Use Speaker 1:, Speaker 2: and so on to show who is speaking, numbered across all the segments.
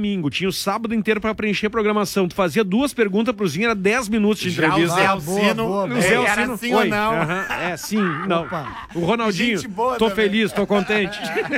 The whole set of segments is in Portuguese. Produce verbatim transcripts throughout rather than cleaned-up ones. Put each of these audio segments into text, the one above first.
Speaker 1: domingo. Tinha o sábado inteiro pra preencher a programação. Tu fazia duas perguntas pro Zinho, era dez minutos de entrevista.
Speaker 2: Já o Zé Alcino,
Speaker 3: boa, boa,
Speaker 1: O Zé
Speaker 2: era
Speaker 1: Alcino,
Speaker 2: sim
Speaker 1: oi.
Speaker 2: ou não?
Speaker 1: Aham, é, sim, não.
Speaker 3: Opa.
Speaker 1: O Ronaldinho,
Speaker 2: Gente boa
Speaker 1: tô
Speaker 2: também.
Speaker 1: feliz, tô contente.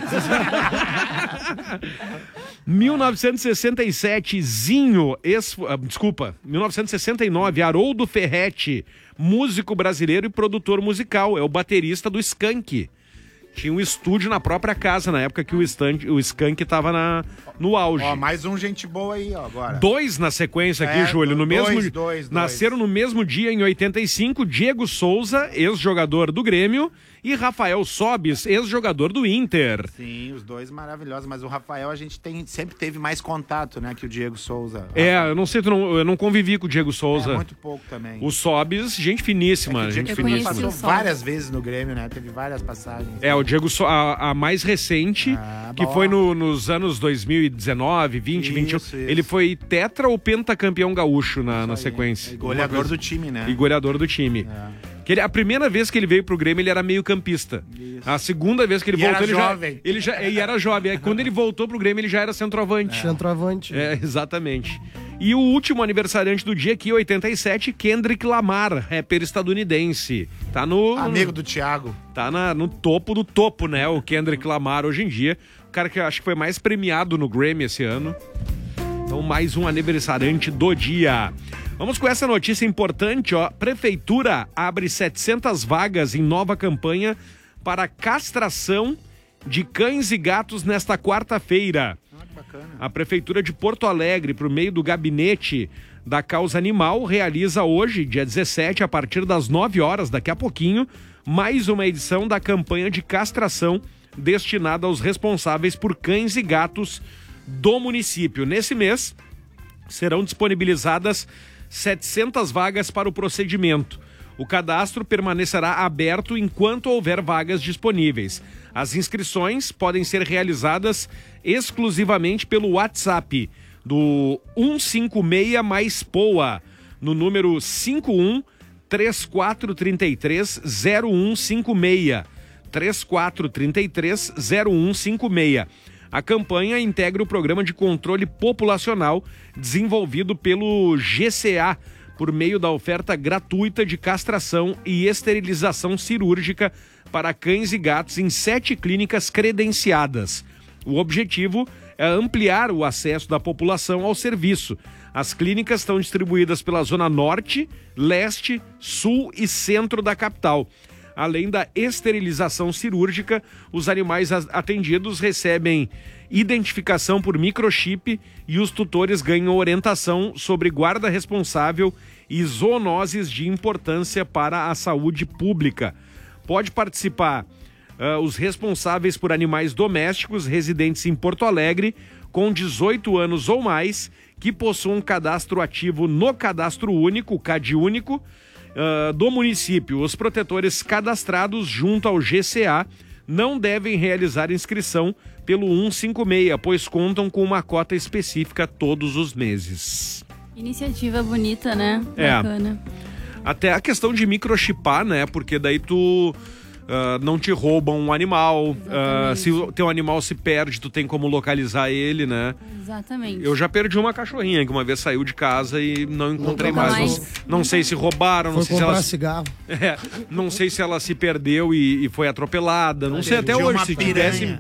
Speaker 1: mil novecentos e sessenta e sete, Zinho, ex, ah, desculpa, mil novecentos e sessenta e nove, Haroldo Ferretti, músico brasileiro e produtor musical, é o baterista do Skank. Tinha um estúdio na própria casa, na época que o, stand, o Skank tava na, no auge.
Speaker 2: Ó, mais um gente boa aí, ó, agora.
Speaker 1: Dois na sequência aqui,
Speaker 2: É,
Speaker 1: Júlio. No
Speaker 2: dois,
Speaker 1: mesmo,
Speaker 2: dois,
Speaker 1: nasceram
Speaker 2: dois.
Speaker 1: no mesmo dia, em oitenta e cinco, Diego Souza, ex-jogador do Grêmio, e Rafael Sobis, ex-jogador do Inter.
Speaker 2: Sim, os dois maravilhosos, mas o Rafael a gente tem, sempre teve mais contato, né, que o Diego Souza.
Speaker 1: É, eu não sei, tu não, eu não convivi com o Diego Souza.
Speaker 2: É, muito pouco também.
Speaker 1: O Sobis, gente finíssima,
Speaker 2: É que o
Speaker 1: gente
Speaker 2: Diego
Speaker 4: Eu
Speaker 2: Souza
Speaker 1: finíssima.
Speaker 4: conheci
Speaker 2: passou
Speaker 4: o Sobis.
Speaker 2: várias vezes no Grêmio, né, teve várias passagens.
Speaker 1: É, o Diego So- a, a mais recente,
Speaker 2: Ah,
Speaker 1: que
Speaker 2: bom.
Speaker 1: foi no- nos anos dois mil e dezenove, vinte,
Speaker 2: Isso,
Speaker 1: vinte e um.
Speaker 2: isso.
Speaker 1: Ele foi tetra ou pentacampeão gaúcho na, na
Speaker 2: Aí,
Speaker 1: sequência.
Speaker 2: é goleador
Speaker 1: Alguma
Speaker 2: do time, né?
Speaker 1: coisa- E goleador do time.
Speaker 2: É.
Speaker 1: Que ele- a primeira vez que ele veio pro Grêmio, ele era meio campista.
Speaker 2: Isso.
Speaker 1: A segunda vez que ele
Speaker 2: E
Speaker 1: voltou,
Speaker 2: era
Speaker 1: ele já,
Speaker 2: jovem.
Speaker 1: ele já e era jovem. Aí, quando ele voltou pro Grêmio, ele já era centroavante.
Speaker 3: Centroavante.
Speaker 1: É, exatamente. E o último aniversariante do dia aqui, oitenta e sete, Kendrick Lamar, rapper estadunidense. Tá no...
Speaker 2: Amigo do Thiago.
Speaker 1: Tá na- no topo do topo, né? O Kendrick Lamar hoje em dia. O cara que eu acho que foi mais premiado no Grammy esse ano. Então, mais um aniversariante do dia. Vamos com essa notícia importante, ó. Prefeitura abre setecentas vagas em nova campanha para castração de cães e gatos nesta quarta-feira.
Speaker 2: Ah, que bacana.
Speaker 1: A Prefeitura de Porto Alegre, por meio do gabinete da causa animal, realiza hoje, dia dezessete, a partir das nove horas, daqui a pouquinho, mais uma edição da campanha de castração destinada aos responsáveis por cães e gatos do município. Nesse mês, serão disponibilizadas setecentas vagas para o procedimento. O cadastro permanecerá aberto enquanto houver vagas disponíveis. As inscrições podem ser realizadas exclusivamente pelo WhatsApp do cento e cinquenta e seis mais P O A, no número cinco um três quatro três três zero um cinco seis. três quatro três três zero um cinco seis. A campanha integra o programa de controle populacional desenvolvido pelo G C A, por meio da oferta gratuita de castração e esterilização cirúrgica para cães e gatos em sete clínicas credenciadas. O objetivo é ampliar o acesso da população ao serviço. As clínicas estão distribuídas pela zona norte, leste, sul e centro da capital. Além da esterilização cirúrgica, os animais atendidos recebem identificação por microchip e os tutores ganham orientação sobre guarda responsável e zoonoses de importância para a saúde pública. Pode participar uh, os responsáveis por animais domésticos residentes em Porto Alegre com dezoito anos ou mais que possuam cadastro ativo no Cadastro Único, CAD Único, Uh, do município. Os protetores cadastrados junto ao G C A não devem realizar inscrição pelo cento e cinquenta e seis, pois contam com uma cota específica todos os meses.
Speaker 4: Iniciativa bonita, né?
Speaker 1: É.
Speaker 4: Bacana.
Speaker 1: Até a questão de microchipar, né? Porque daí tu uh, não te roubam um animal. Uh, se o teu animal se perde, tu tem como localizar ele, né?
Speaker 4: Exatamente.
Speaker 1: Eu já perdi uma cachorrinha que uma vez saiu de casa e não encontrei
Speaker 4: Nunca
Speaker 1: mais.
Speaker 4: mais.
Speaker 1: Não, não sei se roubaram, não
Speaker 3: Foi
Speaker 1: sei se
Speaker 3: comprar
Speaker 1: ela,
Speaker 3: cigarro.
Speaker 1: é, não sei se ela se perdeu e, e foi atropelada. Não sei até
Speaker 2: De
Speaker 1: hoje
Speaker 2: uma
Speaker 1: se
Speaker 2: piranha.
Speaker 1: tivesse.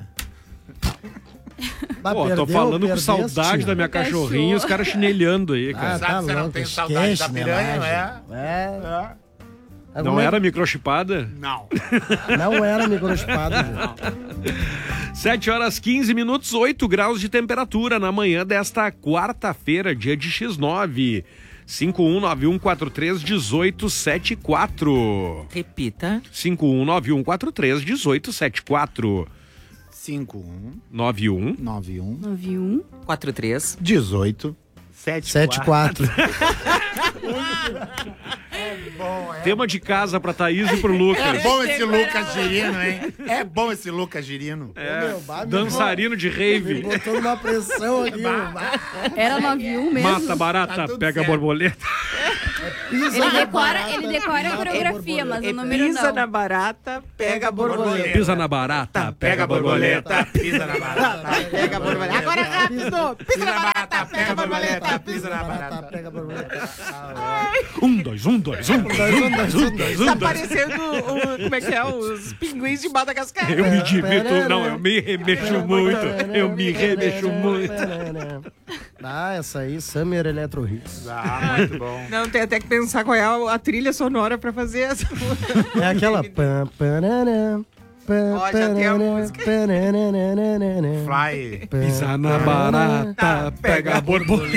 Speaker 3: Bah,
Speaker 1: Pô, tô
Speaker 3: perdeu,
Speaker 1: falando com
Speaker 3: perdeu,
Speaker 1: saudade
Speaker 3: tio.
Speaker 1: da minha
Speaker 4: Cachorro.
Speaker 1: cachorrinha e os caras chinelhando aí,
Speaker 3: Ah,
Speaker 1: cara.
Speaker 2: Sabe
Speaker 3: tá
Speaker 2: que você não
Speaker 3: louco,
Speaker 2: tem saudade
Speaker 3: esquece,
Speaker 2: da piranha,
Speaker 3: né,
Speaker 2: é?
Speaker 3: É.
Speaker 2: É.
Speaker 1: Não era microchipada?
Speaker 2: Não.
Speaker 3: Não era microchipado, gente.
Speaker 1: sete horas quinze minutos, oito graus de temperatura na manhã desta quarta-feira, dia de X nove. cinco um nove um quatro três um oito sete quatro.
Speaker 5: Repita.
Speaker 1: cinco um nove um quatro três um oito sete quatro.
Speaker 2: cinco um
Speaker 1: nove um
Speaker 2: nove um
Speaker 4: nove um
Speaker 5: quatro três.
Speaker 2: dezoito sete
Speaker 3: sete quatro.
Speaker 2: Bom, é.
Speaker 1: Tema de casa pra Thaís e pro Lucas.
Speaker 2: É bom esse Lucas Girino, hein? É bom esse Lucas Girino.
Speaker 1: É,
Speaker 3: Meu, bah, me
Speaker 1: dançarino de
Speaker 3: Me
Speaker 1: rave.
Speaker 3: botou numa pressão aqui. bah.
Speaker 4: Era nove um mesmo.
Speaker 1: Mata barata,
Speaker 2: Tá tudo
Speaker 1: pega
Speaker 2: certo.
Speaker 1: borboleta.
Speaker 3: Pisa
Speaker 4: Ele
Speaker 3: na
Speaker 4: decora,
Speaker 3: barata,
Speaker 4: ele decora a coreografia, mas
Speaker 5: É
Speaker 4: o número
Speaker 5: pisa
Speaker 4: não.
Speaker 5: na barata, pega a borboleta.
Speaker 1: Pisa na barata,
Speaker 2: Pega a borboleta, pisa na barata.
Speaker 5: Pega a borboleta. Agora é rápido.
Speaker 2: Pisa na barata, pega a borboleta, pisa na barata.
Speaker 3: Pega a borboleta.
Speaker 1: Um, dois, um, dois, um, dois, um, dois, um, dois, um,
Speaker 5: Tá
Speaker 1: dois.
Speaker 5: parecendo o, como é que é? Os pinguins de Madagascar.
Speaker 1: Eu me divirto, não, eu me remexo muito, eu me remexo muito.
Speaker 3: Ah, essa aí, Summer Electro Hits.
Speaker 2: Ah, muito bom.
Speaker 5: Não, tem até que pensar qual é a, a trilha sonora pra fazer essa.
Speaker 3: É aquela... pam, pananã, pam,
Speaker 5: Ó, já tem a
Speaker 3: pananã,
Speaker 5: música.
Speaker 3: pananana,
Speaker 2: Fly.
Speaker 3: pam,
Speaker 1: Pisa na barata, pega a borboleta.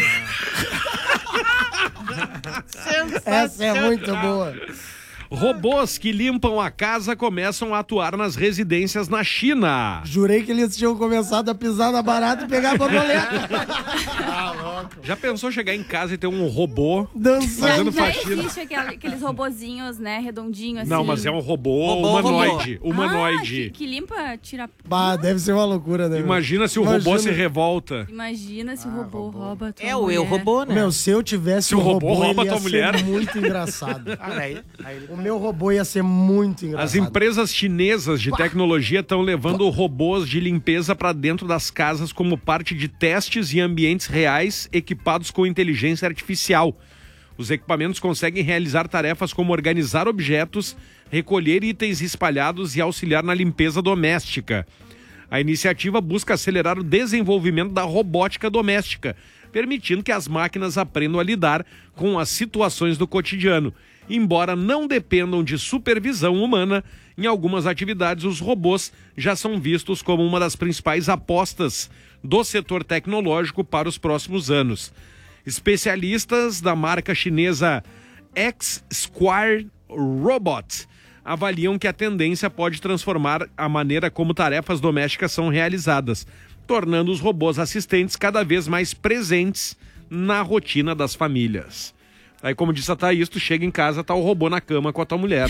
Speaker 3: Essa é muito boa.
Speaker 1: Robôs que limpam a casa começam a atuar nas residências na China.
Speaker 3: Jurei que eles tinham começado a pisar na barata e pegar a borboleta.
Speaker 1: Já pensou chegar em casa e ter um robô
Speaker 3: Dançando.
Speaker 1: fazendo
Speaker 4: Já, já
Speaker 1: faxina?
Speaker 4: existe aquele- aqueles robozinhos, né, redondinhos assim.
Speaker 1: Não, mas é um robô,
Speaker 5: Robô,
Speaker 1: humanoide.
Speaker 4: Ah,
Speaker 1: Humanoide.
Speaker 4: que, que limpa, tira...
Speaker 3: Bah, deve ser uma loucura, né? meu?
Speaker 1: Imagina se o
Speaker 3: Imagina.
Speaker 1: robô se revolta.
Speaker 4: Imagina se o robô, rouba a tua
Speaker 5: É o eu
Speaker 4: mulher.
Speaker 5: robô, né?
Speaker 3: Meu, se eu tivesse
Speaker 1: Se o
Speaker 3: um
Speaker 1: robô
Speaker 3: robô,
Speaker 1: rouba
Speaker 3: ele ia
Speaker 1: tua
Speaker 3: ser
Speaker 1: mulher.
Speaker 3: muito engraçado.
Speaker 2: Ah, aí, aí ele...
Speaker 3: O meu robô ia ser muito engraçado.
Speaker 1: As empresas chinesas de tecnologia estão levando robôs de limpeza para dentro das casas como parte de testes em ambientes reais equipados com inteligência artificial. Os equipamentos conseguem realizar tarefas como organizar objetos, recolher itens espalhados e auxiliar na limpeza doméstica. A iniciativa busca acelerar o desenvolvimento da robótica doméstica, permitindo que as máquinas aprendam a lidar com as situações do cotidiano. Embora não dependam de supervisão humana, em algumas atividades os robôs já são vistos como uma das principais apostas do setor tecnológico para os próximos anos. Especialistas da marca chinesa X-Square Robot avaliam que a tendência pode transformar a maneira como tarefas domésticas são realizadas, tornando os robôs assistentes cada vez mais presentes na rotina das famílias. Aí, como disse a Thaís, tu chega em casa, tá o robô na cama com a tua mulher.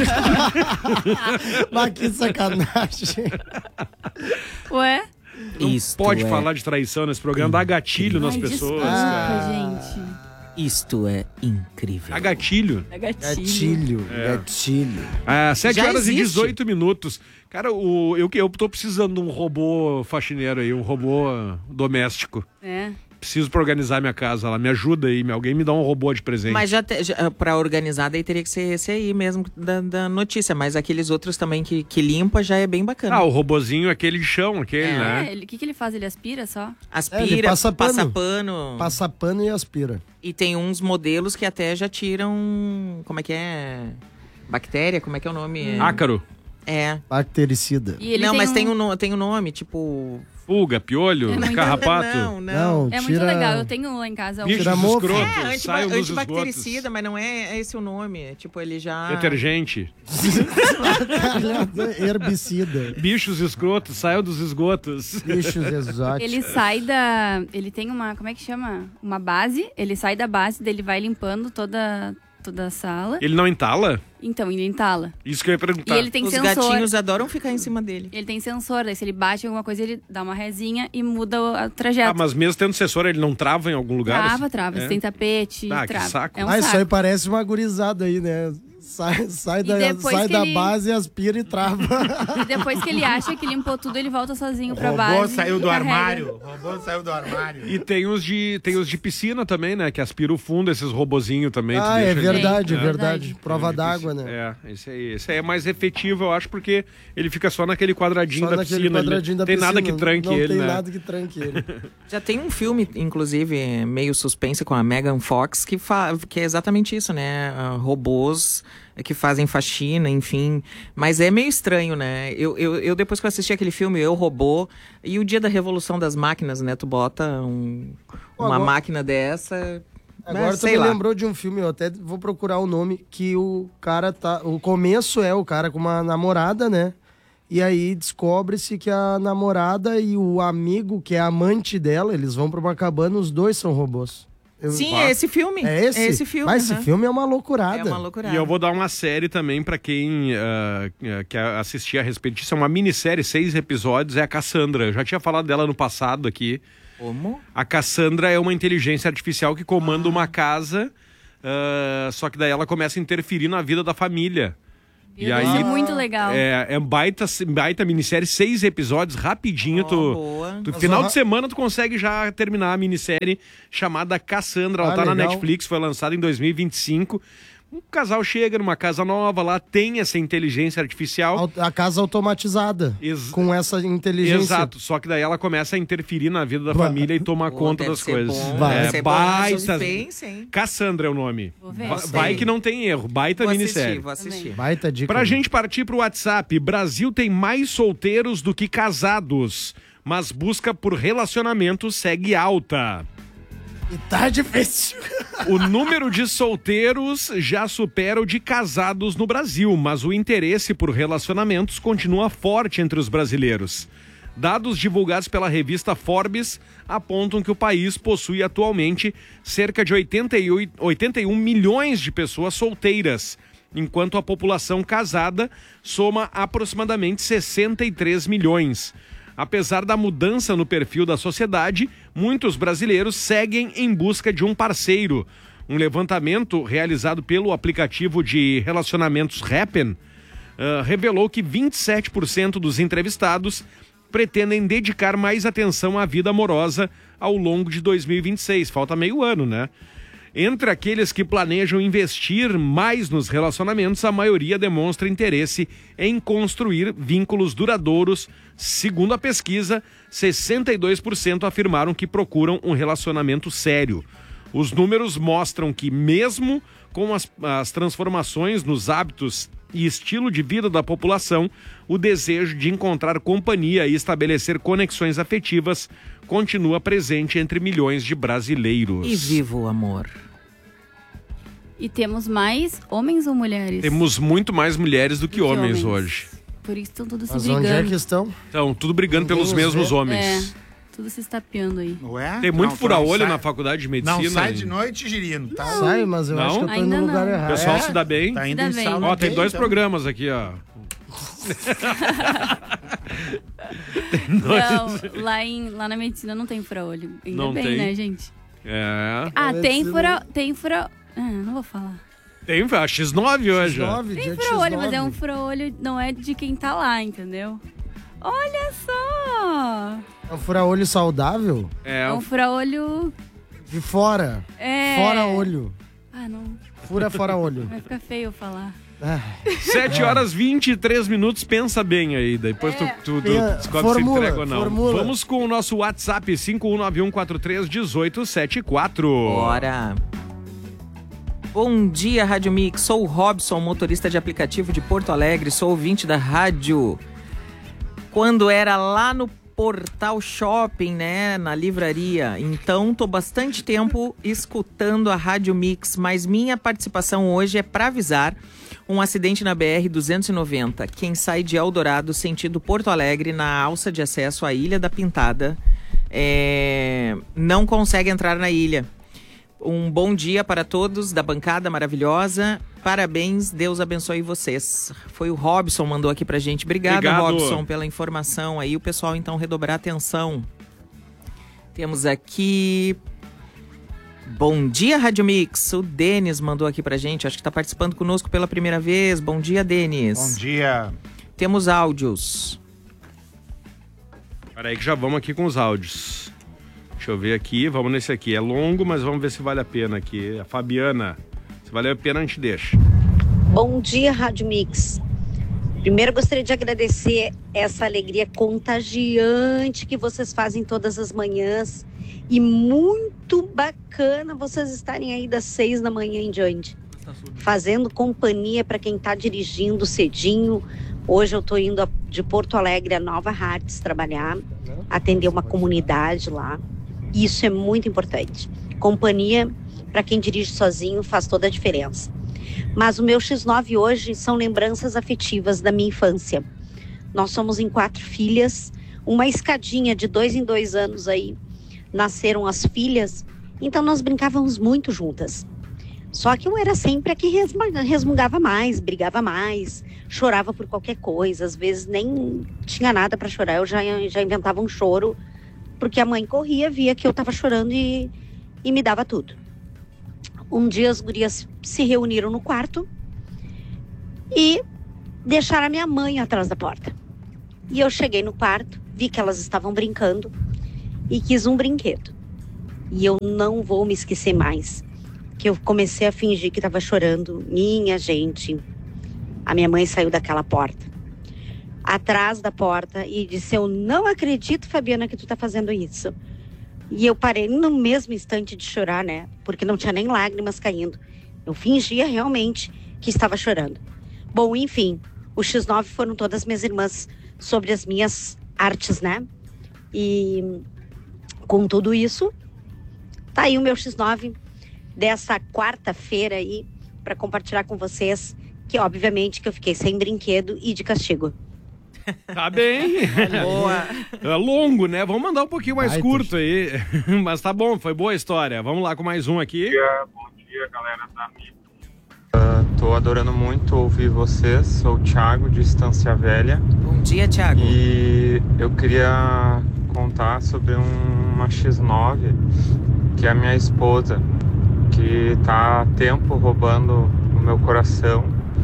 Speaker 3: Mas que sacanagem.
Speaker 4: Ué?
Speaker 1: Não
Speaker 5: Isto
Speaker 1: pode
Speaker 5: é-
Speaker 1: falar de traição nesse programa, dá gatilho nas
Speaker 4: Ai,
Speaker 1: pessoas,
Speaker 4: desculpa,
Speaker 1: cara.
Speaker 4: gente.
Speaker 5: Isto é incrível.
Speaker 1: Dá gatilho.
Speaker 4: É gatilho.
Speaker 3: Gatilho, gatilho.
Speaker 1: Ah, sete
Speaker 5: Já
Speaker 1: horas e
Speaker 5: existe.
Speaker 1: dezoito minutos. Cara, o, eu, eu tô precisando de um robô faxineiro aí, um robô doméstico.
Speaker 4: É.
Speaker 1: Preciso pra organizar minha casa lá. Me ajuda aí, me- alguém me dá um robô de presente.
Speaker 5: Mas já, te, já pra organizar, daí teria que ser esse aí mesmo da, da notícia. Mas aqueles outros também que, que limpa já é bem bacana.
Speaker 1: Ah, o robozinho, aquele de chão, aquele,
Speaker 5: É.
Speaker 1: né?
Speaker 4: É, ele- o que, que ele faz? Ele aspira só?
Speaker 5: Aspira,
Speaker 3: É, ele passa pano.
Speaker 5: passa pano.
Speaker 3: Passa pano e aspira.
Speaker 5: E tem uns modelos que até já tiram. Como é que é? Bactéria? Como é que é o nome?
Speaker 1: Ácaro,
Speaker 5: É.
Speaker 3: Bactericida.
Speaker 4: E ele
Speaker 5: Não, mas
Speaker 4: um-
Speaker 5: tem um, no- tem um nome, tipo.
Speaker 1: pulga, piolho,
Speaker 4: É muito-
Speaker 1: carrapato.
Speaker 5: Não, não.
Speaker 3: Não,
Speaker 4: É muito
Speaker 3: tira...
Speaker 4: legal. Eu tenho lá em casa um.
Speaker 1: Bichos
Speaker 3: Tira mofo.
Speaker 1: escrotos,
Speaker 5: É, antiba
Speaker 1: saiam dos
Speaker 5: antibactericida,
Speaker 1: esgotos.
Speaker 5: mas não é, é esse o nome. Tipo, ele já.
Speaker 1: Detergente.
Speaker 3: Herbicida.
Speaker 1: Bichos escrotos, saiam dos esgotos.
Speaker 3: Bichos exóticos.
Speaker 4: Ele sai da. Ele tem uma. Como é que chama? Uma base. Ele sai da base, dele vai limpando toda, toda a sala.
Speaker 1: Ele não entala?
Speaker 4: Então, ele entala.
Speaker 1: Isso que eu ia
Speaker 4: E
Speaker 1: perguntar.
Speaker 4: ele tem
Speaker 5: Os
Speaker 4: sensor.
Speaker 5: gatinhos adoram ficar em cima dele.
Speaker 4: Ele tem sensor. Daí, se ele bate em alguma coisa, ele dá uma resinha e muda o, o trajeto.
Speaker 1: Ah, mas mesmo tendo sensor, ele não trava em algum lugar?
Speaker 4: Trava, trava.
Speaker 1: É.
Speaker 4: Se tem tapete,
Speaker 1: Ah, que
Speaker 4: trava.
Speaker 1: saco.
Speaker 4: É um
Speaker 3: Ah, isso aí
Speaker 4: saco.
Speaker 3: parece uma gurizada aí, né? Sai, sai,
Speaker 4: E
Speaker 3: da,
Speaker 4: depois
Speaker 3: sai
Speaker 4: que
Speaker 3: da
Speaker 4: ele-
Speaker 3: base, aspira e trava.
Speaker 4: E depois que ele acha que limpou tudo, ele volta sozinho
Speaker 2: O
Speaker 4: pra
Speaker 2: robô
Speaker 4: base.
Speaker 2: saiu
Speaker 4: e
Speaker 2: do
Speaker 4: carrega.
Speaker 2: armário. O robô saiu do armário.
Speaker 1: E tem os de tem os de piscina também, né? Que aspira o fundo, esses robozinhos também. tu
Speaker 3: Ah, é
Speaker 1: deixa ali.
Speaker 3: verdade, é
Speaker 4: É.
Speaker 3: verdade.
Speaker 4: Verdade.
Speaker 3: Prova
Speaker 1: De
Speaker 3: d'água,
Speaker 1: piscina.
Speaker 3: né?
Speaker 1: É, esse aí, esse aí é mais efetivo, eu acho, porque ele fica só naquele quadradinho
Speaker 3: Só
Speaker 1: da
Speaker 3: naquele
Speaker 1: piscina.
Speaker 3: quadradinho
Speaker 1: Ele
Speaker 3: da
Speaker 1: tem
Speaker 3: piscina.
Speaker 1: nada que tranque
Speaker 3: não
Speaker 1: ele,
Speaker 3: tem
Speaker 1: né?
Speaker 3: nada que tranque ele.
Speaker 5: Já tem um filme, inclusive, meio suspense com a Megan Fox, que, fa que é exatamente isso, né? Ah, robôs que fazem faxina, enfim. Mas é meio estranho, né? Eu, eu, eu, depois que eu assisti aquele filme, Eu, Robô, e o dia da revolução das máquinas, né? Tu bota um-
Speaker 3: Pô,
Speaker 5: uma
Speaker 3: agora-
Speaker 5: máquina dessa...
Speaker 3: Agora
Speaker 5: né?
Speaker 3: tu
Speaker 5: Sei
Speaker 3: me
Speaker 5: lá.
Speaker 3: lembrou de um filme, eu até vou procurar o nome, que o cara tá... O começo é o cara com uma namorada, né? E aí descobre-se que a namorada e o amigo, que é amante dela, eles vão pra uma cabana, os dois são robôs. Eu-
Speaker 5: Sim, é esse filme.
Speaker 3: É esse?
Speaker 5: É esse filme.
Speaker 3: Mas esse
Speaker 5: aham.
Speaker 3: filme é uma loucurada.
Speaker 5: É uma loucurada.
Speaker 1: E eu vou dar uma série também pra quem ah, ah, quer assistir a respeito disso. É uma minissérie, seis episódios, é a Cassandra. Eu já tinha falado dela no passado aqui.
Speaker 5: Como?
Speaker 1: A Cassandra é uma inteligência artificial que comanda uma casa uh, só que daí ela começa a interferir na vida da família. E aí,
Speaker 4: Isso é muito legal.
Speaker 1: É, é baita, baita minissérie, seis episódios, rapidinho.
Speaker 5: Oh,
Speaker 1: tu,
Speaker 5: boa.
Speaker 1: tu final de semana tu consegue já terminar a minissérie chamada Cassandra. Ela
Speaker 3: Ah,
Speaker 1: tá na
Speaker 3: legal.
Speaker 1: Netflix, foi lançada em dois mil e vinte e cinco. Um casal chega numa casa nova lá, tem essa inteligência artificial.
Speaker 3: Au- A casa automatizada.
Speaker 1: Ex-
Speaker 3: Com essa inteligência.
Speaker 1: Exato, só que daí ela começa a interferir na vida da
Speaker 3: Bah.
Speaker 1: família e tomar
Speaker 5: Pô,
Speaker 1: conta
Speaker 5: deve
Speaker 1: das
Speaker 5: ser
Speaker 1: coisas.
Speaker 5: bom,
Speaker 3: Vai.
Speaker 5: deve
Speaker 1: É
Speaker 5: ser bom,
Speaker 1: baita.
Speaker 5: suspense, hein?
Speaker 1: Cassandra é o nome.
Speaker 4: Vou ver.
Speaker 1: Va-
Speaker 5: Gostei.
Speaker 1: Vai que não tem erro, baita
Speaker 5: Vou
Speaker 1: minissérie.
Speaker 5: assistir, vou assistir.
Speaker 3: Baita dica.
Speaker 1: Pra gente partir pro WhatsApp, Brasil tem mais solteiros do que casados, mas busca por relacionamento segue alta.
Speaker 3: E tá difícil.
Speaker 1: O número de solteiros já supera o de casados no Brasil, mas o interesse por relacionamentos continua forte entre os brasileiros. Dados divulgados pela revista Forbes apontam que o país possui atualmente cerca de oitenta e oito, oitenta e um milhões de pessoas solteiras, enquanto a população casada soma aproximadamente sessenta e três milhões. Apesar da mudança no perfil da sociedade, muitos brasileiros seguem em busca de um parceiro. Um levantamento realizado pelo aplicativo de relacionamentos Happn uh, revelou que vinte e sete por cento dos entrevistados pretendem dedicar mais atenção à vida amorosa ao longo de dois mil e vinte e seis. Falta meio ano, né? Entre aqueles que planejam investir mais nos relacionamentos, a maioria demonstra interesse em construir vínculos duradouros. Segundo a pesquisa, sessenta e dois por cento afirmaram que procuram um relacionamento sério. Os números mostram que, mesmo com as, as transformações nos hábitos e estilo de vida da população, o desejo de encontrar companhia e estabelecer conexões afetivas continua presente entre milhões de brasileiros.
Speaker 5: E viva o amor.
Speaker 4: E temos mais homens ou mulheres?
Speaker 1: Temos muito mais mulheres do que,
Speaker 4: Do que
Speaker 1: homens,
Speaker 4: homens.
Speaker 1: hoje.
Speaker 4: Por isso estão todos se
Speaker 3: Mas
Speaker 4: brigando.
Speaker 3: onde é que estão?
Speaker 1: Então, tudo brigando
Speaker 3: Ninguém
Speaker 1: pelos
Speaker 3: os
Speaker 1: mesmos
Speaker 3: vê.
Speaker 1: homens.
Speaker 4: É, tudo se estapeando aí.
Speaker 2: Ué?
Speaker 1: Tem muito
Speaker 2: Não, tu
Speaker 1: fura-olho
Speaker 2: não
Speaker 1: na
Speaker 2: sai-
Speaker 1: faculdade de medicina.
Speaker 2: Não sai
Speaker 1: e-
Speaker 2: de noite, Girino. Tá,
Speaker 3: Sai, mas eu
Speaker 1: Não?
Speaker 3: acho que eu tô
Speaker 4: Ainda
Speaker 3: indo no lugar
Speaker 4: não.
Speaker 1: O
Speaker 3: errado.
Speaker 1: pessoal
Speaker 2: É?
Speaker 1: se dá bem.
Speaker 2: tá indo
Speaker 4: Ainda
Speaker 2: em
Speaker 4: bem.
Speaker 2: sala
Speaker 1: Ó, tem
Speaker 2: gay,
Speaker 1: dois
Speaker 2: então.
Speaker 1: programas aqui, ó.
Speaker 4: Não, lá, em, lá na medicina não tem fura-olho. Ainda
Speaker 1: Não
Speaker 4: bem,
Speaker 1: tem.
Speaker 4: né, gente?
Speaker 1: É.
Speaker 4: Ah,
Speaker 3: Na
Speaker 4: tem
Speaker 3: medicina-
Speaker 4: fura... Tem fura... Ah, não vou falar.
Speaker 1: Tem a X nove hoje. ó.
Speaker 3: nove,
Speaker 4: Tem
Speaker 3: dia de
Speaker 4: fura-olho,
Speaker 3: X nove.
Speaker 4: mas é um fura-olho, não é de quem tá lá, entendeu? Olha só!
Speaker 3: É um fura-olho saudável?
Speaker 1: É,
Speaker 4: É um fura-olho...
Speaker 3: De fora.
Speaker 4: É...
Speaker 3: Fora olho.
Speaker 4: Ah, não.
Speaker 3: Fura fora olho.
Speaker 4: Vai ficar feio falar.
Speaker 3: Ah,
Speaker 1: sete horas e vinte e três minutos, pensa bem aí. Depois tu, tu, tu
Speaker 3: Tem-
Speaker 1: descobre
Speaker 3: formula,
Speaker 1: se entrega ou não.
Speaker 3: formula.
Speaker 1: Vamos com o nosso WhatsApp cinco um nove um quatro três um oito sete quatro.
Speaker 5: Bora! Bom dia, Rádio Mix. Sou o Robson, motorista de aplicativo de Porto Alegre. Sou ouvinte da rádio. Quando era lá no Portal Shopping, né, na livraria. Então, tô bastante tempo escutando a Rádio Mix, mas minha participação hoje é para avisar um acidente na B R duzentos e noventa. Quem sai de Eldorado, sentido Porto Alegre, na alça de acesso à Ilha da Pintada, é, não consegue entrar na ilha. Um bom dia para todos da bancada maravilhosa. Parabéns, Deus abençoe vocês. Foi o Robson, mandou aqui pra gente. Obrigado,
Speaker 1: Obrigado.
Speaker 5: Robson, pela informação aí. O pessoal, então, redobrar atenção. Temos aqui... Bom dia, Rádio Mix. O Denis mandou aqui pra gente. Acho que tá participando conosco pela primeira vez. Bom dia, Denis.
Speaker 2: Bom dia.
Speaker 5: Temos áudios.
Speaker 1: Peraí que já vamos aqui com os áudios. Deixa eu ver aqui, vamos nesse aqui. É longo, mas vamos ver se vale a pena aqui. A Fabiana, se vale a pena a gente deixa.
Speaker 6: Bom dia, Rádio Mix. Primeiro gostaria de agradecer essa alegria contagiante que vocês fazem todas as manhãs. E muito bacana vocês estarem aí das seis da manhã em diante. Fazendo companhia para quem está dirigindo cedinho. Hoje eu estou indo de Porto Alegre a Nova Hartz trabalhar, atender uma comunidade lá. Isso é muito importante. Companhia, para quem dirige sozinho, faz toda a diferença. Mas o meu X nove hoje são lembranças afetivas da minha infância. Nós somos em quatro filhas, uma escadinha de dois em dois anos aí. Nasceram as filhas, então nós brincávamos muito juntas. Só que eu era sempre a que resmungava mais, brigava mais, chorava por qualquer coisa. Às vezes nem tinha nada para chorar, eu já, já inventava um choro, porque a mãe corria, via que eu estava chorando e, e me dava tudo. Um dia as gurias se reuniram no quarto e deixaram a minha mãe atrás da porta. E eu cheguei no quarto, vi que elas estavam brincando e quis um brinquedo. E eu não vou me esquecer mais, que eu comecei a fingir que estava chorando. Minha gente, a minha mãe saiu daquela porta, atrás da porta, e disse: eu não acredito, Fabiana, que tu tá fazendo isso. E eu parei no mesmo instante de chorar, né? Porque não tinha nem lágrimas caindo. Eu fingia realmente que estava chorando. Bom, enfim, o X nove foram todas minhas irmãs sobre as minhas artes, né? E com tudo isso, tá aí o meu X nove dessa quarta-feira aí, para compartilhar com vocês, que obviamente que eu fiquei sem brinquedo e de castigo.
Speaker 1: Tá bem.
Speaker 5: Boa.
Speaker 1: É longo, né? Vamos mandar um pouquinho mais
Speaker 3: Ai,
Speaker 1: curto aí. Mas tá bom, foi boa a história. Vamos lá com mais um aqui.
Speaker 7: Bom dia, bom dia, galera da M I P. Uh, tô adorando muito ouvir vocês. Sou o Thiago, de Estância Velha.
Speaker 5: Bom dia, Thiago.
Speaker 7: E eu queria contar sobre um, uma X nove, que é a minha esposa, que tá há tempo roubando o meu coração.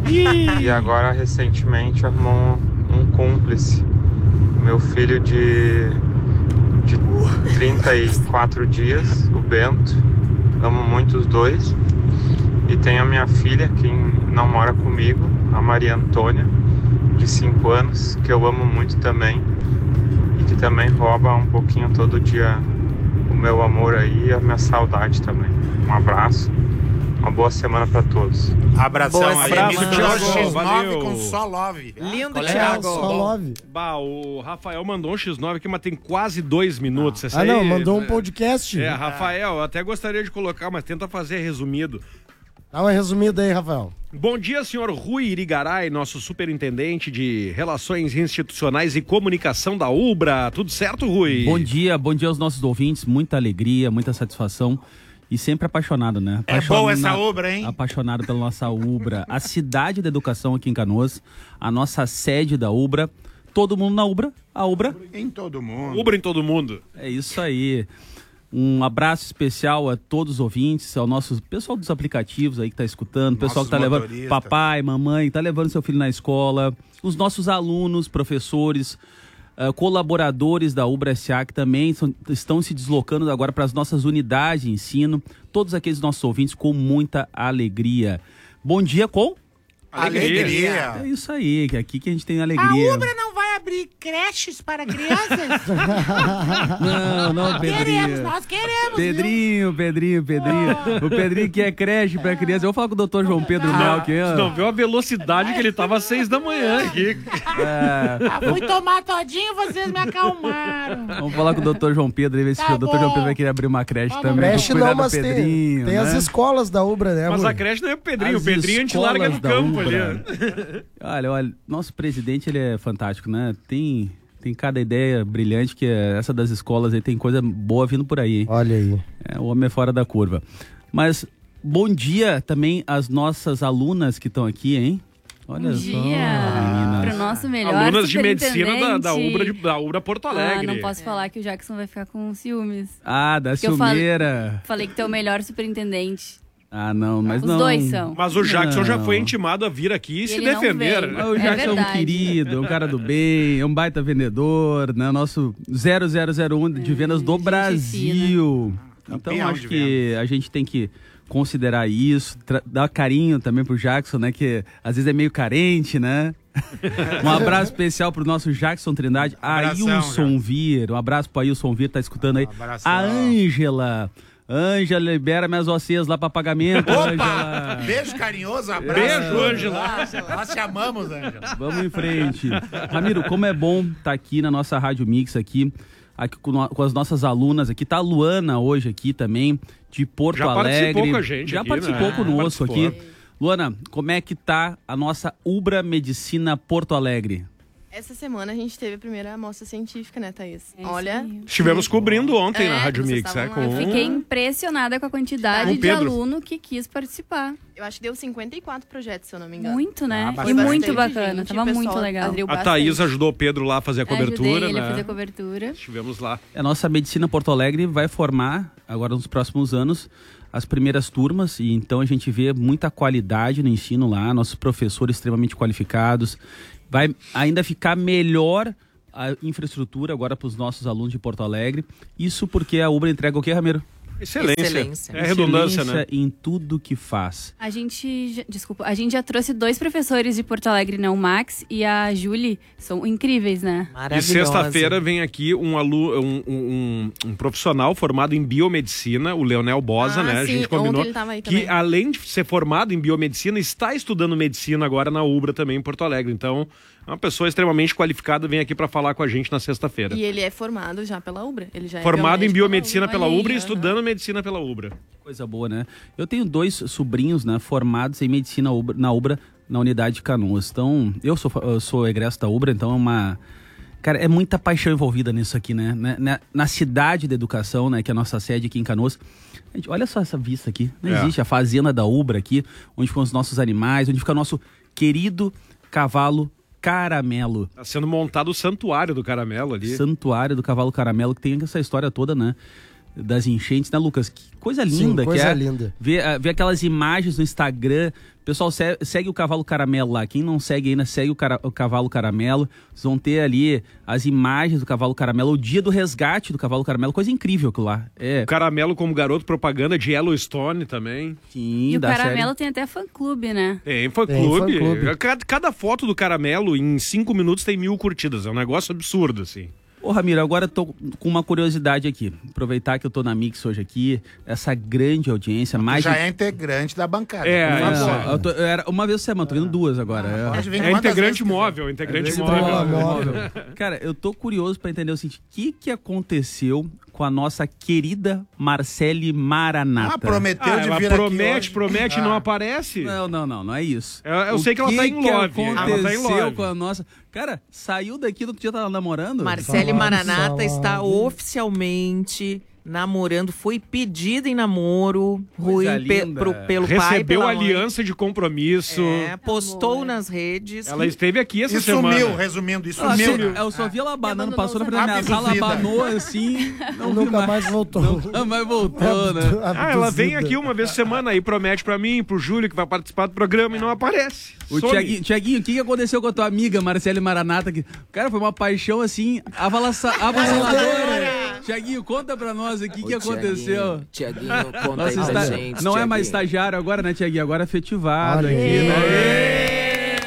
Speaker 7: E agora, recentemente, arrumou um um cúmplice, meu filho de, de trinta e quatro dias, o Bento. Amo muito os dois. E tem a minha filha, que não mora comigo, a Maria Antônia, de cinco anos, que eu amo muito também, e que também rouba um pouquinho todo dia o meu amor aí e a minha saudade também. Um abraço. Uma boa semana pra todos.
Speaker 2: Abração
Speaker 5: Boa
Speaker 2: aí,
Speaker 5: semana.
Speaker 2: amigo Thiago. X nove
Speaker 1: Valeu.
Speaker 2: com só love.
Speaker 5: Lindo,
Speaker 3: É,
Speaker 5: Thiago.
Speaker 3: só love.
Speaker 1: Bah, o Rafael mandou um X nove aqui, mas tem quase dois minutos. Esse
Speaker 3: Ah, não,
Speaker 1: aí-
Speaker 3: mandou um podcast.
Speaker 1: É, Rafael, eu até gostaria de colocar, mas tenta fazer resumido.
Speaker 3: Dá uma resumida aí, Rafael.
Speaker 1: Bom dia, senhor Rui Irigaray, nosso superintendente de Relações Institucionais e Comunicação da Ubra. Tudo certo, Rui?
Speaker 8: Bom dia, bom dia aos nossos ouvintes. Muita alegria, muita satisfação e sempre apaixonado, né?
Speaker 2: É boa essa Ubra, hein?
Speaker 8: Apaixonado pela nossa Ubra. A cidade da educação aqui em Canoas, a nossa sede da Ubra. Todo mundo na Ubra, a Ubra.
Speaker 2: Em todo mundo.
Speaker 1: Ubra em todo mundo.
Speaker 8: É isso aí. Um abraço especial a todos os ouvintes, ao nosso pessoal dos aplicativos aí que tá escutando, pessoal que tá levando
Speaker 2: motoristas.
Speaker 8: papai, mamãe, tá levando seu filho na escola, os nossos alunos, professores, uh, colaboradores da Ubra S A que também são, estão se deslocando agora para as nossas unidades de ensino, todos aqueles nossos ouvintes com muita alegria. Bom dia com...
Speaker 2: Alegria.
Speaker 8: É isso aí, que é aqui que a gente tem alegria.
Speaker 9: A Ubra não vai abrir creches para crianças?
Speaker 8: Não, não,
Speaker 9: Queremos,
Speaker 8: Pedrinho.
Speaker 9: nós queremos.
Speaker 8: Pedrinho, Pedrinho, Pedrinho. O Pedrinho que é creche pra criança. Eu vou falar com o doutor João Pedro Mel aqui. ó.
Speaker 1: Não viu a velocidade que ele tava às seis da manhã aqui.
Speaker 8: É,
Speaker 9: Ah, fui tomar todinho, vocês me acalmaram.
Speaker 8: vamos falar com o doutor João Pedro aí, ver se
Speaker 9: Tá
Speaker 8: o doutor João
Speaker 9: bom.
Speaker 8: Pedro vai querer abrir uma creche
Speaker 9: Tá
Speaker 8: também.
Speaker 9: bom.
Speaker 3: Creche
Speaker 8: Cuidar
Speaker 3: não,
Speaker 8: do
Speaker 3: mas tem,
Speaker 8: Pedrinho,
Speaker 3: tem
Speaker 8: né?
Speaker 3: as escolas da Ubra, né,
Speaker 1: Mas
Speaker 3: Rui?
Speaker 1: a creche não é o Pedrinho.
Speaker 8: As
Speaker 1: o Pedrinho a gente larga no
Speaker 8: escolas da
Speaker 1: campo ali.
Speaker 8: Ubra. Olha, olha, nosso presidente, ele é fantástico, né? Tem, tem cada ideia brilhante que é essa das escolas aí, tem coisa boa vindo por aí, hein?
Speaker 3: Olha aí.
Speaker 8: É, o homem é fora da curva. Mas bom dia também às nossas alunas que estão aqui, hein? Olha
Speaker 4: Bom
Speaker 8: só,
Speaker 4: dia
Speaker 8: meninas.
Speaker 4: pro nosso melhor
Speaker 1: Alunas de medicina da, da,
Speaker 4: superintendente.
Speaker 1: Ubra, de- da Ubra Porto
Speaker 4: Ah,
Speaker 1: Alegre.
Speaker 4: não posso falar que o Jackson vai ficar com ciúmes.
Speaker 8: Ah, da
Speaker 4: Porque eu falei-
Speaker 8: ciumeira.
Speaker 4: Falei que tu é o melhor superintendente.
Speaker 8: Ah, não, mas
Speaker 4: Os
Speaker 8: não.
Speaker 4: dois são.
Speaker 1: Mas o Jackson já
Speaker 8: Não.
Speaker 1: foi intimado a vir aqui e se
Speaker 4: ele não
Speaker 1: defender.
Speaker 4: veio.
Speaker 1: né?
Speaker 8: Ah, o
Speaker 4: É
Speaker 8: Jackson é, um
Speaker 4: verdade.
Speaker 8: querido, é um cara do bem, é um baita vendedor, né? Nosso zero zero zero um de vendas do
Speaker 4: gente
Speaker 8: Brasil. Então
Speaker 2: Campeão
Speaker 8: acho
Speaker 2: de
Speaker 8: que a gente tem que considerar isso, tra- dar carinho também pro Jackson, né? Que às vezes é meio carente, né? Um abraço especial pro nosso Jackson Trindade,
Speaker 2: Abração,
Speaker 8: Ailson
Speaker 2: Jackson.
Speaker 8: Vir. Um abraço pro Ailson Vir, tá escutando aí.
Speaker 2: Abração.
Speaker 8: A Ângela. Ângela, libera minhas ocinhas lá pra pagamento,
Speaker 2: Opa!
Speaker 8: Ângela.
Speaker 2: Beijo carinhoso, abraço.
Speaker 1: Beijo, Ângela.
Speaker 2: Ângela. Nós te amamos, Ângela.
Speaker 8: Vamos em frente. Ramiro, como é bom estar aqui na nossa Rádio Mix aqui, aqui com, no- com as nossas alunas aqui. Tá a Luana hoje aqui também, de Porto
Speaker 1: Já
Speaker 8: Alegre.
Speaker 1: participou com a gente
Speaker 8: Já
Speaker 1: aqui,
Speaker 8: participou
Speaker 1: né?
Speaker 8: conosco
Speaker 1: Participou.
Speaker 8: aqui. Luana, como é que tá a nossa Ubra Medicina Porto Alegre?
Speaker 10: Essa semana a gente teve a primeira amostra científica, né, Thaís?
Speaker 4: É
Speaker 10: Olha,
Speaker 1: Estivemos cobrindo ontem
Speaker 10: É,
Speaker 1: na Rádio
Speaker 10: vocês
Speaker 1: Mix, é,
Speaker 10: estavam lá.
Speaker 1: com...
Speaker 4: Eu fiquei impressionada com a quantidade
Speaker 1: Com o
Speaker 4: de
Speaker 1: Pedro.
Speaker 4: aluno que quis participar.
Speaker 10: eu acho que deu cinquenta e quatro projetos, se eu não me engano.
Speaker 4: Muito, né?
Speaker 2: Ah,
Speaker 4: e
Speaker 2: bastante
Speaker 4: muito
Speaker 10: gente,
Speaker 4: bacana.
Speaker 10: gente,
Speaker 4: Tava
Speaker 10: o pessoal
Speaker 4: muito legal.
Speaker 10: aderiu
Speaker 1: A
Speaker 10: bastante.
Speaker 1: Thaís ajudou o Pedro lá a fazer a cobertura,
Speaker 4: Ajudei ele a
Speaker 1: né?
Speaker 4: fazer a cobertura.
Speaker 1: Estivemos lá.
Speaker 8: A nossa Medicina Porto Alegre vai formar, agora nos próximos anos, as primeiras turmas, e então a gente vê muita qualidade no ensino lá, nossos professores extremamente qualificados. Vai ainda ficar melhor a infraestrutura agora para os nossos alunos de Porto Alegre. Isso porque a Ubra entrega o quê, Ramiro?
Speaker 1: Excelência.
Speaker 5: Excelência.
Speaker 1: É redundância, né?
Speaker 8: Excelência em tudo que faz.
Speaker 4: A gente, já- desculpa, a gente já trouxe dois professores de Porto Alegre, né? O Max e a Julie. São incríveis, né?
Speaker 1: E
Speaker 5: Maravilhosa.
Speaker 1: sexta-feira vem aqui um, alu um, um, um, um profissional formado em biomedicina, o Leonel Bosa,
Speaker 10: Ah,
Speaker 1: né? A
Speaker 10: sim,
Speaker 1: gente combinou
Speaker 10: ontem ele tava aí
Speaker 1: que,
Speaker 10: também.
Speaker 1: além de ser formado em biomedicina, está estudando medicina agora na Ubra também em Porto Alegre. Então, é uma pessoa extremamente qualificada, vem aqui para falar com a gente na sexta-feira.
Speaker 10: E ele é formado já pela Ubra. Ele já é
Speaker 1: Formado em
Speaker 10: biomédico
Speaker 1: biomedicina
Speaker 10: pela
Speaker 1: pela
Speaker 10: Ubra.
Speaker 1: Ubra e
Speaker 10: Aham.
Speaker 1: estudando medicina pela Ubra.
Speaker 8: Coisa boa, né? Eu tenho dois sobrinhos, né, formados em medicina Ubra- na Ubra, na unidade de Canoas. Então, eu sou, eu sou egresso da Ubra, então é uma... Cara, é muita paixão envolvida nisso aqui, né? Na, na, na cidade da educação, né, que é a nossa sede aqui em Canoas. Gente, olha só essa vista aqui. Não
Speaker 1: É.
Speaker 8: existe a fazenda da Ubra aqui, onde ficam os nossos animais, onde fica o nosso querido cavalo Caramelo.
Speaker 1: Está sendo montado o santuário do caramelo ali.
Speaker 8: Santuário do cavalo Caramelo, que tem essa história toda, né? Das enchentes, né, Lucas? Que coisa linda
Speaker 3: Sim, coisa
Speaker 8: que é.
Speaker 3: linda.
Speaker 8: Ver, ah, ver aquelas imagens no Instagram. Pessoal, se- segue o Cavalo Caramelo lá. Quem não segue ainda, segue o, cara- o Cavalo Caramelo. Vocês vão ter ali as imagens do Cavalo Caramelo, o dia do resgate do Cavalo Caramelo. Coisa incrível aquilo lá. É,
Speaker 1: O caramelo como garoto propaganda de Yellowstone também.
Speaker 8: sim,
Speaker 4: E o
Speaker 8: da
Speaker 4: Caramelo
Speaker 8: série.
Speaker 4: tem até fã-clube, né?
Speaker 1: Tem fã
Speaker 3: Tem
Speaker 1: clube.
Speaker 3: fã-clube.
Speaker 1: Cada, cada foto do caramelo em cinco minutos tem mil curtidas. É um negócio absurdo, assim.
Speaker 8: Ô, Ramiro, agora eu tô com uma curiosidade aqui. Aproveitar que eu tô na Mix hoje aqui, essa grande audiência, mais
Speaker 2: Já
Speaker 8: de...
Speaker 2: é integrante da bancada.
Speaker 1: É,
Speaker 2: por
Speaker 8: Não,
Speaker 2: favor.
Speaker 8: eu tô- eu era uma vez por semana, tô vendo duas agora. É.
Speaker 2: Pode vir
Speaker 1: É
Speaker 2: quantas
Speaker 1: integrante
Speaker 2: vezes quiser.
Speaker 1: móvel, integrante
Speaker 3: Esse
Speaker 1: móvel.
Speaker 3: bola móvel.
Speaker 8: Cara, eu tô curioso pra entender o seguinte: o que que aconteceu com a nossa querida Marcele Maranata?
Speaker 2: Ah, prometeu
Speaker 1: Ah,
Speaker 2: de
Speaker 1: ela
Speaker 2: vir
Speaker 1: promete,
Speaker 2: aqui hoje.
Speaker 1: promete e
Speaker 2: Ah.
Speaker 1: não aparece.
Speaker 8: Não, não, não, não é isso.
Speaker 1: Eu- eu
Speaker 8: O
Speaker 1: sei que ela tá em
Speaker 8: que
Speaker 1: love. Ela tá em
Speaker 8: aconteceu
Speaker 1: love.
Speaker 8: com a nossa... Cara, saiu daqui, no outro dia tava namorando?
Speaker 5: Marcele
Speaker 3: Salve,
Speaker 5: Maranata
Speaker 3: salve.
Speaker 5: está oficialmente namorando, foi pedida em namoro
Speaker 8: Coisa
Speaker 5: Rui, pe-
Speaker 8: linda.
Speaker 5: pro- pelo pai,
Speaker 1: Recebeu
Speaker 5: pela mãe.
Speaker 1: aliança de compromisso.
Speaker 5: É, postou
Speaker 4: Amor.
Speaker 5: nas redes.
Speaker 1: Ela esteve aqui essa
Speaker 2: E
Speaker 1: semana.
Speaker 2: sumiu, resumindo, e
Speaker 8: Ah,
Speaker 2: sumiu.
Speaker 8: sim, eu só vi ela banando,
Speaker 10: abandonou
Speaker 8: passou na
Speaker 10: os
Speaker 8: frente da minha sala,
Speaker 2: Abduzida.
Speaker 8: abanou assim. Não vi
Speaker 3: Nunca mais voltou.
Speaker 8: Nunca mais voltou, né?
Speaker 1: Ah, ela vem aqui uma vez por semana aí, promete pra mim, pro Júlio, que vai participar do programa e não aparece.
Speaker 8: O
Speaker 1: Some.
Speaker 8: Tiaguinho, Tiaguinho, o que, que aconteceu com a tua amiga Marcele Maranata? Que, cara, foi uma paixão assim, avalaça- avassaladora. Tiaguinho, conta pra nós aqui o que aconteceu.
Speaker 5: Tiaguinho, conta
Speaker 8: Nossa,
Speaker 5: aí pra
Speaker 8: está-
Speaker 5: gente.
Speaker 8: não é
Speaker 5: Tiaguinho.
Speaker 8: mais estagiário agora, né, Tiaguinho? Agora é efetivado
Speaker 3: Olha
Speaker 8: aqui,
Speaker 3: aí.
Speaker 8: né?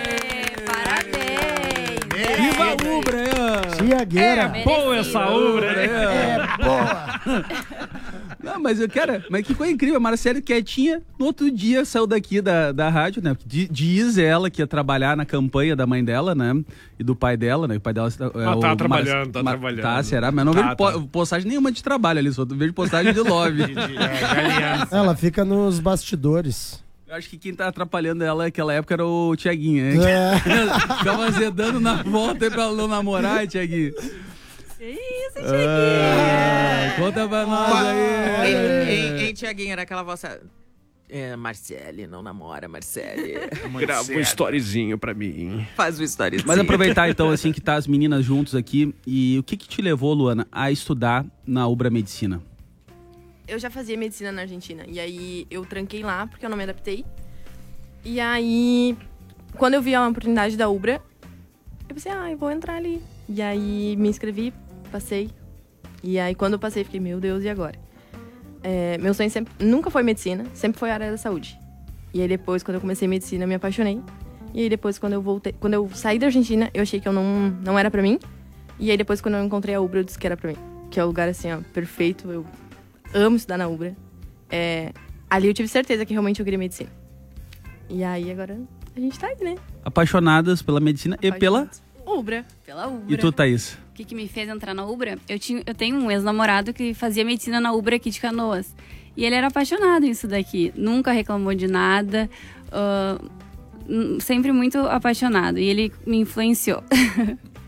Speaker 4: Parabéns!
Speaker 8: Viva a Ubra, aí,
Speaker 3: Tiagueira.
Speaker 4: É,
Speaker 1: Pô, essa obra, né?
Speaker 3: É boa.
Speaker 8: Não, mas eu quero. Mas que coisa incrível, a Marcele quietinha, no outro dia saiu daqui da, da rádio, né? Di- Diz ela que ia trabalhar na campanha da mãe dela, né? E do pai dela, né? O pai dela. É
Speaker 1: Ah,
Speaker 8: o
Speaker 1: tá
Speaker 8: Mar-
Speaker 1: trabalhando, tá
Speaker 8: Mar-
Speaker 1: trabalhando.
Speaker 8: Tá, será? Mas não
Speaker 1: Tá,
Speaker 8: vejo po-
Speaker 1: tá.
Speaker 8: postagem nenhuma de trabalho ali, só vejo postagem de love.
Speaker 3: Ela fica nos bastidores.
Speaker 8: Eu acho que quem tá atrapalhando ela naquela época era o Tiaguinho, hein?
Speaker 3: É.
Speaker 8: Ficava azedando na volta aí pra ela não namorar, Tiaguinho.
Speaker 4: Que isso, Tiaguinho?
Speaker 8: Ah, conta pra nós aí.
Speaker 5: Ei, ei, ei, Tiaguinho, era aquela voz. É, Marcele, não namora, Marcele.
Speaker 1: Grava um storyzinho pra mim.
Speaker 5: Faz o storyzinho.
Speaker 8: Mas aproveitar então, assim, que tá as meninas juntos aqui. E o que que te levou, Luana, a estudar na Ubra Medicina?
Speaker 10: Eu já fazia medicina na Argentina. E aí eu tranquei lá, porque eu não me adaptei. E aí, quando eu vi a oportunidade da Ubra, eu pensei, ah, eu vou entrar ali. E aí me inscrevi, passei. E aí quando eu passei, fiquei, meu Deus, e agora? É, meu sonho sempre, nunca foi medicina, sempre foi a área da saúde. E aí depois, quando eu comecei medicina, eu me apaixonei. E aí depois, quando eu voltei, quando eu saí da Argentina, eu achei que eu não, não era pra mim. E aí depois, quando eu encontrei a Ubra, eu disse que era pra mim. Que é o lugar, assim, ó, perfeito. Eu amo estudar na Ubra. É, ali eu tive certeza que realmente eu queria medicina. E aí agora a gente tá aí, né?
Speaker 8: Apaixonadas pela medicina e pela...
Speaker 10: Ubra.
Speaker 4: Pela Ubra.
Speaker 8: E tu, Thaís?
Speaker 4: O que, que me fez entrar na Ubra? Eu, tinha, eu tenho um ex-namorado que fazia medicina na Ubra aqui de Canoas. E ele era apaixonado nisso daqui. Nunca reclamou de nada. uh, n- sempre muito apaixonado. E ele me influenciou.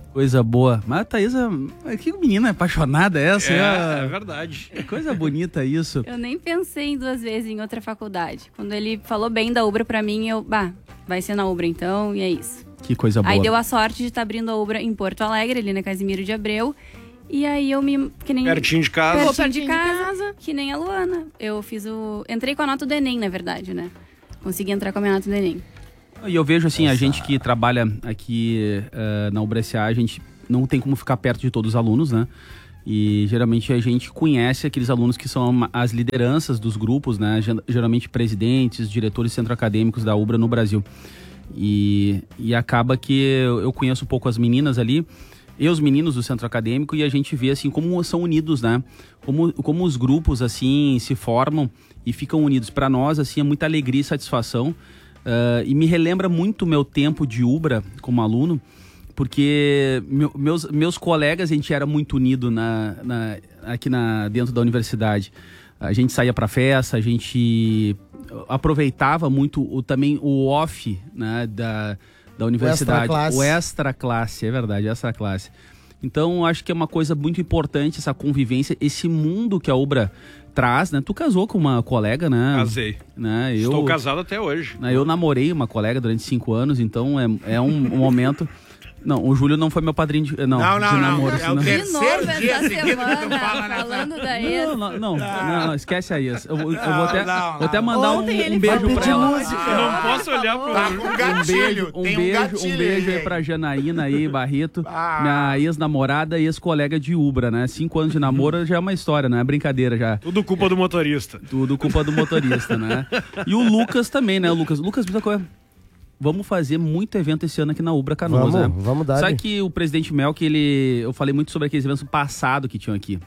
Speaker 8: Coisa boa. Mas a Thaísa, que menina apaixonada essa.
Speaker 1: É, é verdade.
Speaker 8: Coisa bonita isso.
Speaker 4: Eu nem pensei em duas vezes em outra faculdade. Quando ele falou bem da Ubra pra mim, eu, bah, vai ser na Ubra então, e é isso.
Speaker 8: Que coisa boa.
Speaker 4: Aí deu a sorte de estar abrindo a Ubra em Porto Alegre, ali na Casimiro de Abreu. E aí eu me... Que nem,
Speaker 1: Pertinho de casa.
Speaker 4: Pertinho,
Speaker 10: Pertinho
Speaker 4: de,
Speaker 10: de
Speaker 4: casa,
Speaker 10: casa.
Speaker 4: que nem a Luana. Eu fiz o... Entrei com a nota do Enem, na verdade, né? Consegui entrar com a minha nota do Enem.
Speaker 8: E eu vejo assim, Nossa. a gente que trabalha aqui uh, na Ubra S A, a gente não tem como ficar perto de todos os alunos, né? E geralmente a gente conhece aqueles alunos que são as lideranças dos grupos, né? Geralmente presidentes, diretores centro-acadêmicos da Ubra no Brasil. E, e acaba que eu conheço um pouco as meninas ali, e os meninos do centro acadêmico, e a gente vê assim como são unidos, né? Como, como os grupos assim se formam e ficam unidos. Para nós assim é muita alegria e satisfação, uh, e me relembra muito o meu tempo de Ubra como aluno, porque meu, meus, meus colegas, a gente era muito unido na, na, aqui na, dentro da universidade. A gente saía para festa, a gente aproveitava muito o, também o off, né, da, da universidade. O extra classe, é verdade, extra classe. Então, acho que é uma coisa muito importante essa convivência, esse mundo que a Ubra traz, né? Tu casou com uma colega, né?
Speaker 1: Casei.
Speaker 8: Né? Eu,
Speaker 1: Estou casado até hoje.
Speaker 8: Né? Eu namorei uma colega durante cinco anos, então é, é um, um momento... Não, o Júlio não foi meu padrinho de, não,
Speaker 2: não, não,
Speaker 8: de namoro.
Speaker 2: Não, é o terceiro
Speaker 4: de
Speaker 2: dia
Speaker 4: essa
Speaker 2: seguido que tu
Speaker 4: semana,
Speaker 2: fala, né?
Speaker 4: falando da ex.
Speaker 8: Não, não, não, não, não, esquece a ex. Eu, eu
Speaker 2: Não,
Speaker 8: vou até,
Speaker 2: não,
Speaker 8: vou até mandar um,
Speaker 10: Ontem
Speaker 8: um beijo pra ela.
Speaker 1: Eu não posso olhar pro...
Speaker 2: Tá com
Speaker 8: Um
Speaker 2: gatilho,
Speaker 8: beijo, um
Speaker 2: tem um
Speaker 8: beijo,
Speaker 2: gatilho
Speaker 8: um beijo aí
Speaker 2: aí.
Speaker 8: pra Janaína aí, Barreto,
Speaker 2: Ah.
Speaker 8: minha ex-namorada e ex-colega de Ubra, né? Cinco anos de namoro já é uma história, não é brincadeira já.
Speaker 1: Tudo culpa do motorista.
Speaker 8: Tudo culpa do motorista, né? E o Lucas também, né? O Lucas, Lucas, muita coisa. Vamos fazer muito evento esse ano aqui na Ubra Canoas,
Speaker 3: Vamos,
Speaker 8: né?
Speaker 3: vamos dar.
Speaker 8: Sabe que o presidente Melk, ele... Eu falei muito sobre aqueles eventos passados que tinham aqui.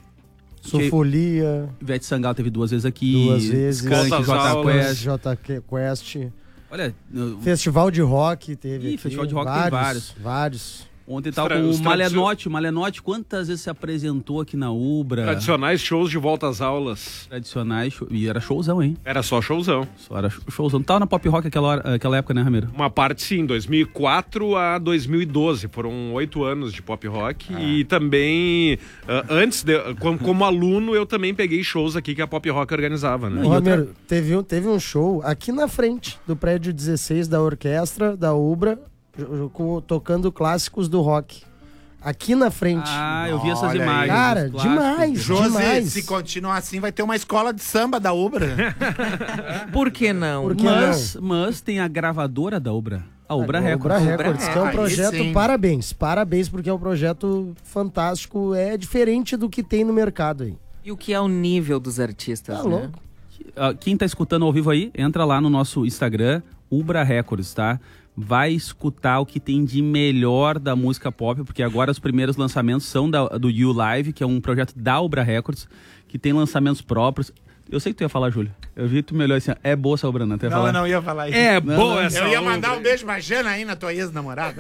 Speaker 3: Sofolia.
Speaker 8: Ivete Sangalo teve duas vezes aqui.
Speaker 3: Duas vezes.
Speaker 8: Skank,
Speaker 1: Voltas
Speaker 8: J
Speaker 1: aulas.
Speaker 8: Quest.
Speaker 3: J Quest.
Speaker 8: Olha, eu-
Speaker 3: Festival de rock teve.
Speaker 8: Ih,
Speaker 3: aqui,
Speaker 8: festival de rock tem vários.
Speaker 3: Vários.
Speaker 8: ontem tava
Speaker 1: Tra-
Speaker 8: com
Speaker 1: os
Speaker 8: o
Speaker 1: tradicio-
Speaker 8: Malenotti. O Malenotti, quantas vezes se apresentou aqui na Ubra?
Speaker 1: Tradicionais shows de volta às aulas.
Speaker 8: Tradicionais. show- E era showzão, hein?
Speaker 1: Era só showzão.
Speaker 8: Só era showzão. Tava na Pop Rock aquela, hora, aquela época, né, Ramiro?
Speaker 1: Uma parte sim, dois mil e quatro a dois mil e doze. Foram oito anos de pop rock. E também, ah, antes, de, como, como aluno, eu também peguei shows aqui que a pop rock organizava, né?
Speaker 3: Ô, Ramiro, teve, um, teve um show aqui na frente do prédio dezesseis da orquestra da Ubra, jo- com- tocando clássicos do rock. Aqui na frente.
Speaker 8: Ah, eu vi essas
Speaker 2: Olha aí.
Speaker 8: imagens.
Speaker 3: Cara,
Speaker 8: dos clássicos.
Speaker 3: demais.
Speaker 2: Josi,
Speaker 3: demais.
Speaker 2: se continuar assim, vai ter uma escola de samba da Ubra.
Speaker 5: Por que não?
Speaker 3: Por que
Speaker 8: Mas, mas tem a gravadora da Ubra. A Ubra
Speaker 3: Ubra
Speaker 8: Records.
Speaker 3: Records, que é um
Speaker 2: Aí
Speaker 3: projeto,
Speaker 2: sim.
Speaker 3: parabéns, parabéns, porque é um projeto fantástico, é diferente do que tem no mercado aí.
Speaker 5: E o que é o nível dos artistas,
Speaker 3: Tá
Speaker 5: né?
Speaker 3: louco.
Speaker 8: Ah, quem tá escutando ao vivo aí, entra lá no nosso Instagram, Ubra Records, tá? Vai escutar o que tem de melhor da música pop, porque agora os primeiros lançamentos são da, do You Live, que é um projeto da Ubra Records, que tem lançamentos próprios. Eu sei que tu ia falar, Júlio. Eu vi tu melhor assim, ó, é boa essa Ubra, não? Tu ia
Speaker 2: Não,
Speaker 8: falar?
Speaker 2: eu não ia falar isso.
Speaker 1: É
Speaker 8: Não,
Speaker 1: boa
Speaker 8: não.
Speaker 1: essa
Speaker 2: Eu ia
Speaker 1: Ubra.
Speaker 2: mandar um beijo pra Jana aí, na tua ex-namorada.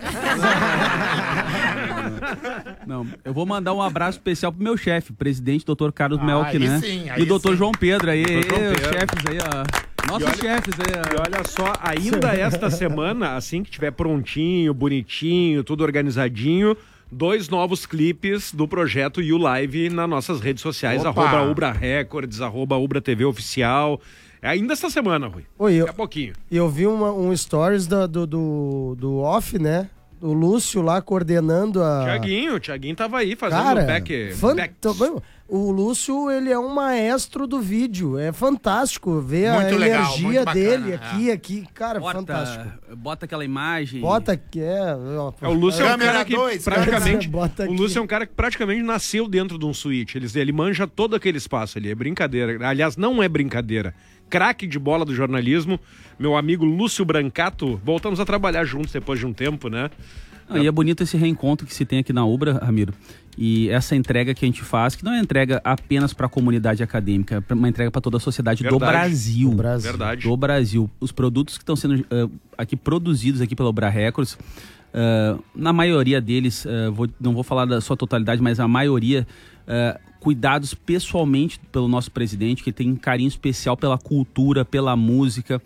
Speaker 8: Não, eu vou mandar um abraço especial pro meu chefe, presidente doutor Carlos
Speaker 2: Ah,
Speaker 8: Melk,
Speaker 2: aí
Speaker 8: né?
Speaker 2: sim,
Speaker 8: e
Speaker 2: aí
Speaker 8: o doutor
Speaker 2: sim.
Speaker 8: João Pedro aí,
Speaker 1: doutor João
Speaker 8: os
Speaker 1: Pedro.
Speaker 8: chefes aí, ó. Nossos
Speaker 1: olha-
Speaker 8: chefes aí,
Speaker 1: E
Speaker 8: ó.
Speaker 1: olha só, ainda esta semana, assim que tiver prontinho, bonitinho, tudo organizadinho, dois novos clipes do projeto You Live nas nossas redes sociais,
Speaker 2: Opa!
Speaker 1: arroba Ubra Records, arroba Ubra T V Oficial. É ainda esta semana, Rui.
Speaker 3: Oi, eu,
Speaker 1: Daqui a pouquinho.
Speaker 3: eu vi uma, um stories do, do, do, do off, né? O Lúcio lá coordenando a...
Speaker 1: Tiaguinho, o Tiaguinho tava aí fazendo
Speaker 3: Cara,
Speaker 1: back,
Speaker 3: fan-
Speaker 1: back.
Speaker 3: o Lúcio, ele é um maestro do vídeo. É fantástico ver
Speaker 2: Muito
Speaker 3: a
Speaker 2: legal,
Speaker 3: energia
Speaker 2: muito bacana,
Speaker 3: dele
Speaker 2: é.
Speaker 3: aqui, aqui. Cara, fantástico.
Speaker 8: Bota, bota aquela imagem.
Speaker 3: Bota que é... ó,
Speaker 1: É, o Lúcio é um
Speaker 2: Câmera
Speaker 1: cara que
Speaker 2: dois,
Speaker 1: praticamente.
Speaker 3: bota
Speaker 1: O
Speaker 3: aqui.
Speaker 1: Lúcio é um cara que praticamente nasceu dentro de um suíte. Ele, ele manja todo aquele espaço ali. É brincadeira. Aliás, não é brincadeira. Craque de bola do jornalismo, meu amigo Lúcio Brancato. Voltamos a trabalhar juntos depois de um tempo, né?
Speaker 8: Não, e é bonito esse reencontro que se tem aqui na Ubra, Ramiro. E essa entrega que a gente faz, que não é entrega apenas para a comunidade acadêmica, é uma entrega para toda a sociedade do
Speaker 1: Verdade.
Speaker 8: Brasil.
Speaker 3: Do Brasil.
Speaker 1: Verdade.
Speaker 8: Do Brasil. Os produtos que estão sendo uh, aqui produzidos aqui pela Ubra Records, uh, na maioria deles, uh, vou, não vou falar da sua totalidade, mas a maioria uh, cuidados pessoalmente pelo nosso presidente, que tem um carinho especial pela cultura, pela música.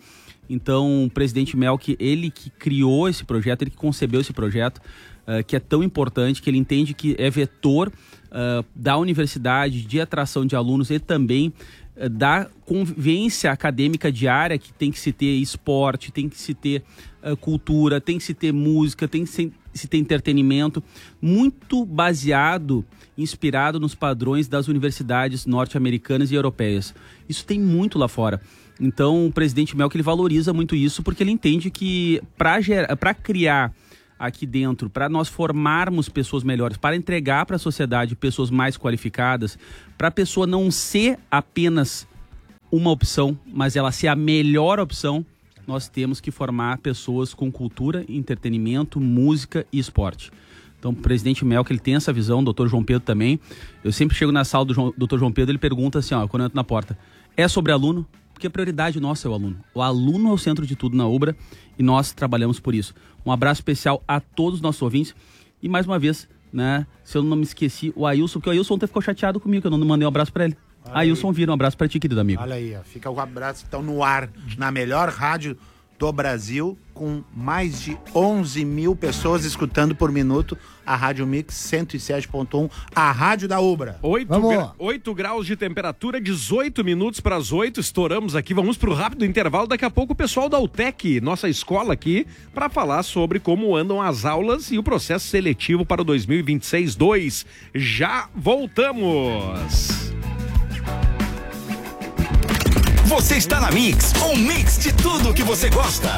Speaker 8: Então, o presidente Melk, ele que criou esse projeto, ele que concebeu esse projeto, uh, que é tão importante, que ele entende que é vetor uh, da universidade, de atração de alunos e também uh, da convivência acadêmica diária, que tem que se ter esporte, tem que se ter uh, cultura, tem que se ter música, tem que se, se ter entretenimento, muito baseado, inspirado nos padrões das universidades norte-americanas e europeias. Isso tem muito lá fora. Então, o presidente Melk, ele valoriza muito isso, porque ele entende que para criar aqui dentro, para nós formarmos pessoas melhores, para entregar para a sociedade pessoas mais qualificadas, para a pessoa não ser apenas uma opção, mas ela ser a melhor opção, nós temos que formar pessoas com cultura, entretenimento, música e esporte. Então, o presidente Melk, ele tem essa visão, o doutor João Pedro também. Eu sempre chego na sala do João, doutor João Pedro, ele pergunta assim, ó, quando eu entro na porta, é sobre aluno? Porque a prioridade nossa é o aluno. O aluno é o centro de tudo na Ubra e nós trabalhamos por isso. Um abraço especial a todos os nossos ouvintes. E mais uma vez, né, se eu não me esqueci, o Ailson, porque o Ailson ontem ficou chateado comigo, que eu não mandei um abraço pra ele. Olha Ailson aí. Vira, um abraço pra ti, querido amigo.
Speaker 2: Olha aí, ó, fica o abraço, então no ar, na melhor rádio do Brasil, com mais de onze mil pessoas escutando por minuto a Rádio Mix cento e sete ponto um, a rádio da Ubra.
Speaker 1: oito graus de temperatura, dezoito minutos para as oito, estouramos aqui, vamos para o rápido intervalo. Daqui a pouco o pessoal da U T E C, nossa escola aqui, para falar sobre como andam as aulas e o processo seletivo para o dois mil e vinte e seis dois. Já voltamos!
Speaker 11: Você está na Mix, um mix de tudo que você gosta.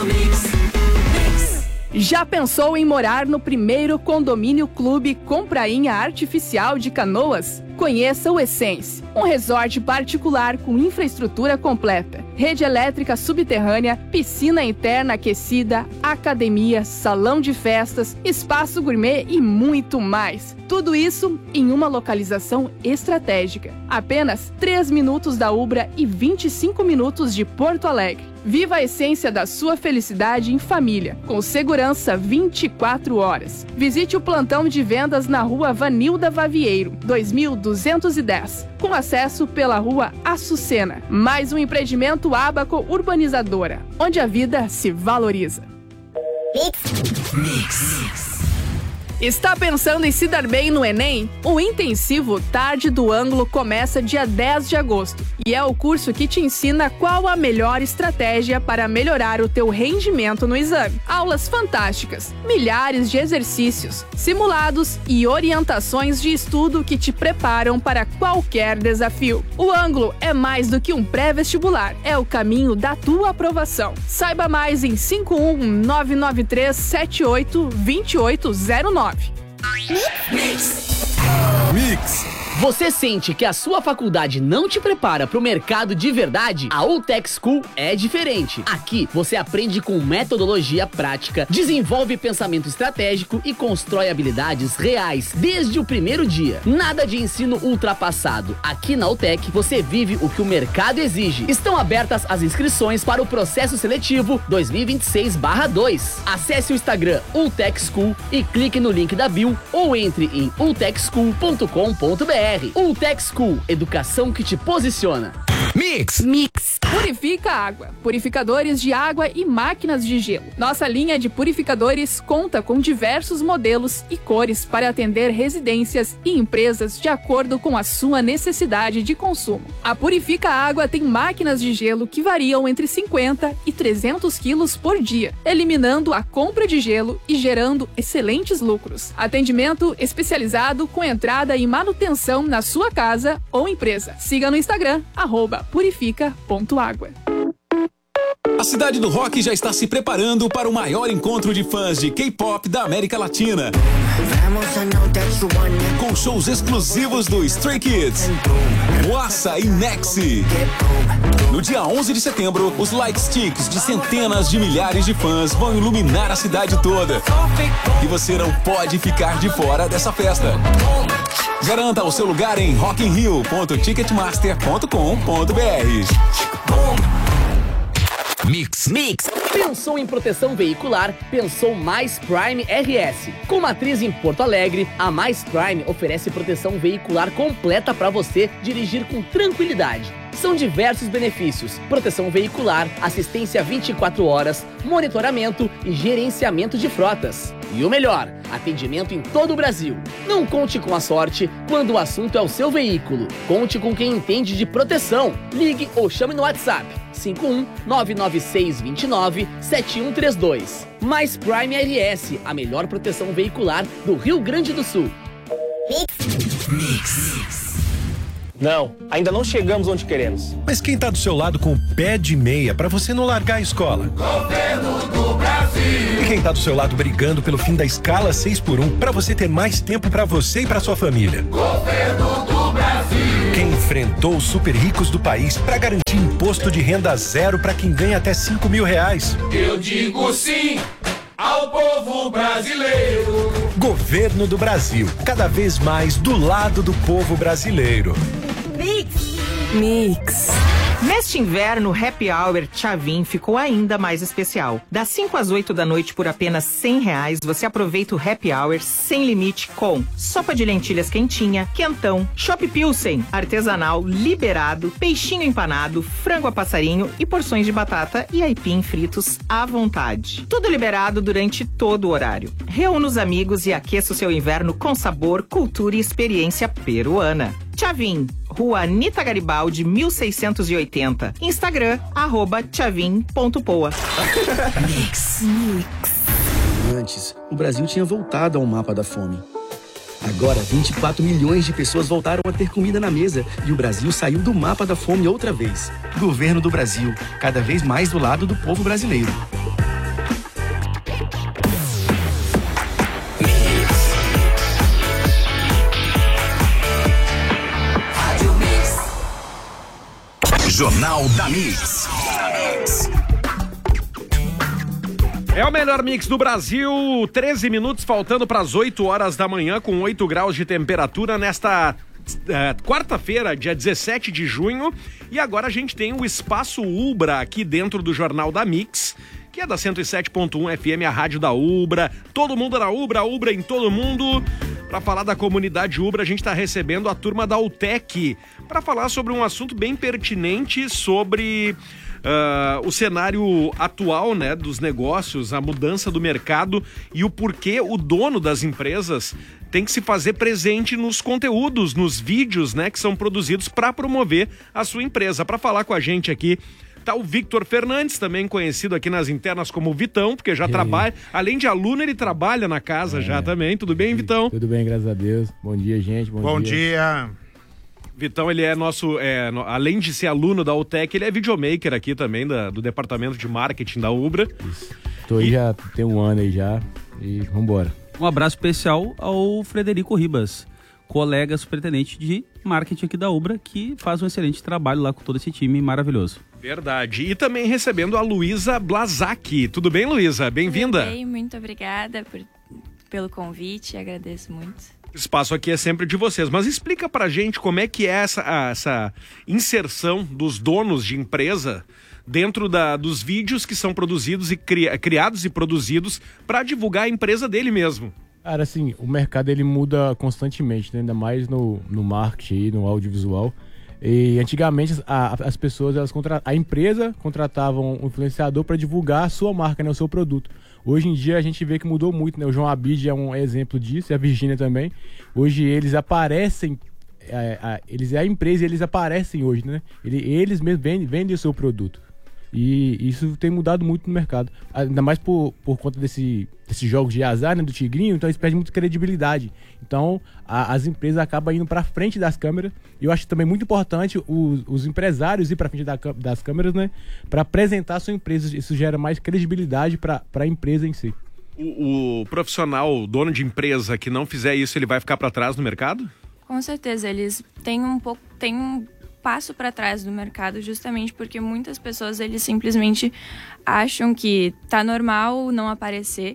Speaker 12: Já pensou em morar no primeiro condomínio clube com prainha artificial de Canoas? Conheça o Essence, um resort particular com infraestrutura completa, rede elétrica subterrânea, piscina interna aquecida, academia, salão de festas, espaço gourmet e muito mais. Tudo isso em uma localização estratégica. Apenas três minutos da Ubra e vinte e cinco minutos de Porto Alegre. Viva a essência da sua felicidade em família, com segurança vinte e quatro horas. Visite o plantão de vendas na rua Vanilda Vavieiro, dois mil duzentos e dez, com acesso pela rua Açucena. Mais um empreendimento Abaco Urbanizadora, onde a vida se valoriza. Mix. Mix. Está pensando em se dar bem no Enem? O intensivo Tarde do Ângulo começa dia dez de agosto e é o curso que te ensina qual a melhor estratégia para melhorar o teu rendimento no exame. Aulas fantásticas, milhares de exercícios, simulados e orientações de estudo que te preparam para qualquer desafio. O Ângulo é mais do que um pré-vestibular, é o caminho da tua aprovação. Saiba mais em cinco um nove nove três sete oito dois oito zero nove.
Speaker 11: Mix.
Speaker 13: Mix. Você sente que a sua faculdade não te prepara para o mercado de verdade? A U T E C School é diferente. Aqui você aprende com metodologia prática, desenvolve pensamento estratégico e constrói habilidades reais desde o primeiro dia. Nada de ensino ultrapassado. Aqui na U T E C você vive o que o mercado exige. Estão abertas as inscrições para o processo seletivo dois mil e vinte e seis barra dois. Acesse o Instagram U T E C School e clique no link da bio ou entre em u t e c school ponto com ponto b r. U T E C School, educação que te posiciona.
Speaker 11: Mix.
Speaker 12: Mix. Purifica água. Purificadores de água e máquinas de gelo. Nossa linha de purificadores conta com diversos modelos e cores para atender residências e empresas de acordo com a sua necessidade de consumo. A Purifica Água tem máquinas de gelo que variam entre cinquenta e trezentos quilos por dia, eliminando a compra de gelo e gerando excelentes lucros. Atendimento especializado com entrada e manutenção na sua casa ou empresa. Siga no Instagram, arroba purifica ponto água.
Speaker 14: A cidade do rock já está se preparando para o maior encontro de fãs de K-pop da América Latina. Com shows exclusivos do Stray Kids, Moassa e Nexi. No dia onze de setembro, os light sticks de centenas de milhares de fãs vão iluminar a cidade toda. E você não pode ficar de fora dessa festa. Garanta o seu lugar em rock in rio ponto ticketmaster ponto com ponto b r.
Speaker 11: Mix.
Speaker 13: Mix. Pensou em proteção veicular? Pensou Mais Prime R S. Com matriz em Porto Alegre, a Mais Prime oferece proteção veicular completa para você dirigir com tranquilidade. São diversos benefícios: proteção veicular, assistência vinte e quatro horas, monitoramento e gerenciamento de frotas. E o melhor, atendimento em todo o Brasil. Não conte com a sorte quando o assunto é o seu veículo. Conte com quem entende de proteção. Ligue ou chame no WhatsApp cinco um nove nove seis dois nove sete um três dois. Mais Prime R S, a melhor proteção veicular do Rio Grande do Sul.
Speaker 15: Mix. Mix. Não, ainda não chegamos onde queremos.
Speaker 16: Mas quem tá do seu lado com o pé de meia pra você não largar a escola?
Speaker 17: Governo do Brasil.
Speaker 16: E quem tá do seu lado brigando pelo fim da escala seis por um pra você ter mais tempo pra você e pra sua família?
Speaker 17: Governo do Brasil.
Speaker 16: Quem enfrentou os super ricos do país pra garantir imposto de renda zero pra quem ganha até cinco mil reais?
Speaker 17: Eu digo sim ao povo brasileiro.
Speaker 16: Governo do Brasil, cada vez mais do lado do povo brasileiro.
Speaker 5: Mix. Mix. Neste inverno, o Happy Hour Tchavin ficou ainda mais especial. Das cinco às oito da noite, por apenas cem reais, você aproveita o Happy Hour sem limite com sopa de lentilhas quentinha, quentão, chopp Pilsen, artesanal, liberado, peixinho empanado, frango a passarinho e porções de batata e aipim fritos à vontade. Tudo liberado durante todo o horário. Reúna os amigos e aqueça o seu inverno com sabor, cultura e experiência peruana. Tchavin, Rua Anita Garibaldi, mil seiscentos e oitenta. Instagram, arroba tchavin ponto poa.
Speaker 18: Mix. Mix. Antes, o Brasil tinha voltado ao mapa da fome. Agora, vinte e quatro milhões de pessoas voltaram a ter comida na mesa e o Brasil saiu do mapa da fome outra vez. Governo do Brasil, cada vez mais do lado do povo brasileiro.
Speaker 11: Jornal da Mix.
Speaker 1: É o melhor mix do Brasil, treze minutos faltando para as oito horas da manhã, com oito graus de temperatura nesta uh, quarta-feira, dia dezessete de junho. E agora a gente tem o Espaço Ubra aqui dentro do Jornal da Mix, que é da cento e sete ponto um F M, a rádio da Ubra. Todo mundo na Ubra, Ubra em todo mundo. Para falar da comunidade Ubra, a gente está recebendo a turma da UTEC para falar sobre um assunto bem pertinente sobre uh, o cenário atual, né, dos negócios, a mudança do mercado e o porquê o dono das empresas tem que se fazer presente nos conteúdos, nos vídeos, né, que são produzidos para promover a sua empresa. Para falar com a gente aqui tá o Victor Fernandes, também conhecido aqui nas internas como Vitão, porque já e trabalha, aí? Além de aluno, ele trabalha na casa é. já também. Tudo bem, Vitão?
Speaker 19: Tudo bem, graças a Deus. Bom dia, gente. Bom,
Speaker 2: Bom
Speaker 19: dia.
Speaker 2: dia.
Speaker 1: Vitão, ele é nosso, é, no, além de ser aluno da UTEC, ele é videomaker aqui também, da, do departamento de marketing da Ubra.
Speaker 19: Isso. Tô aí e... já tem um ano aí já e vambora.
Speaker 8: Um abraço especial ao Frederico Ribas, colega superintendente de marketing aqui da Ubra, que faz um excelente trabalho lá com todo esse time maravilhoso.
Speaker 1: Verdade. E também recebendo a Luísa Blazak. Tudo bem, Luísa? Bem-vinda.
Speaker 4: Tudo bem, muito obrigada por, pelo convite, agradeço muito.
Speaker 1: O espaço aqui é sempre de vocês, mas explica pra gente como é que é essa, essa inserção dos donos de empresa dentro da, dos vídeos que são produzidos e cri, criados e produzidos para divulgar a empresa dele mesmo.
Speaker 19: Cara, assim, o mercado ele muda constantemente, né? Ainda mais no, no marketing, no audiovisual. E antigamente a, as pessoas, elas contra... a empresa contratava um influenciador para divulgar a sua marca, né, o seu produto. Hoje em dia a gente vê que mudou muito, né? O João Abid é um exemplo disso, e a Virgínia também. Hoje eles aparecem, é, a, eles é a empresa e eles aparecem hoje, né? Ele, eles mesmos vendem, vendem o seu produto. E isso tem mudado muito no mercado. Ainda mais por, por conta desse, desses jogos de azar, né, do Tigrinho, então eles perdem muita credibilidade. Então a, as empresas acabam indo para frente das câmeras. E eu acho também muito importante os, os empresários ir para frente da, das câmeras, né, para apresentar a sua empresa. Isso gera mais credibilidade para a empresa em si.
Speaker 1: O, o profissional, o dono de empresa que não fizer isso, ele vai ficar para trás no mercado?
Speaker 4: Com certeza, eles têm um pouco... Têm um... passo para trás do mercado, justamente porque muitas pessoas eles simplesmente acham que tá normal não aparecer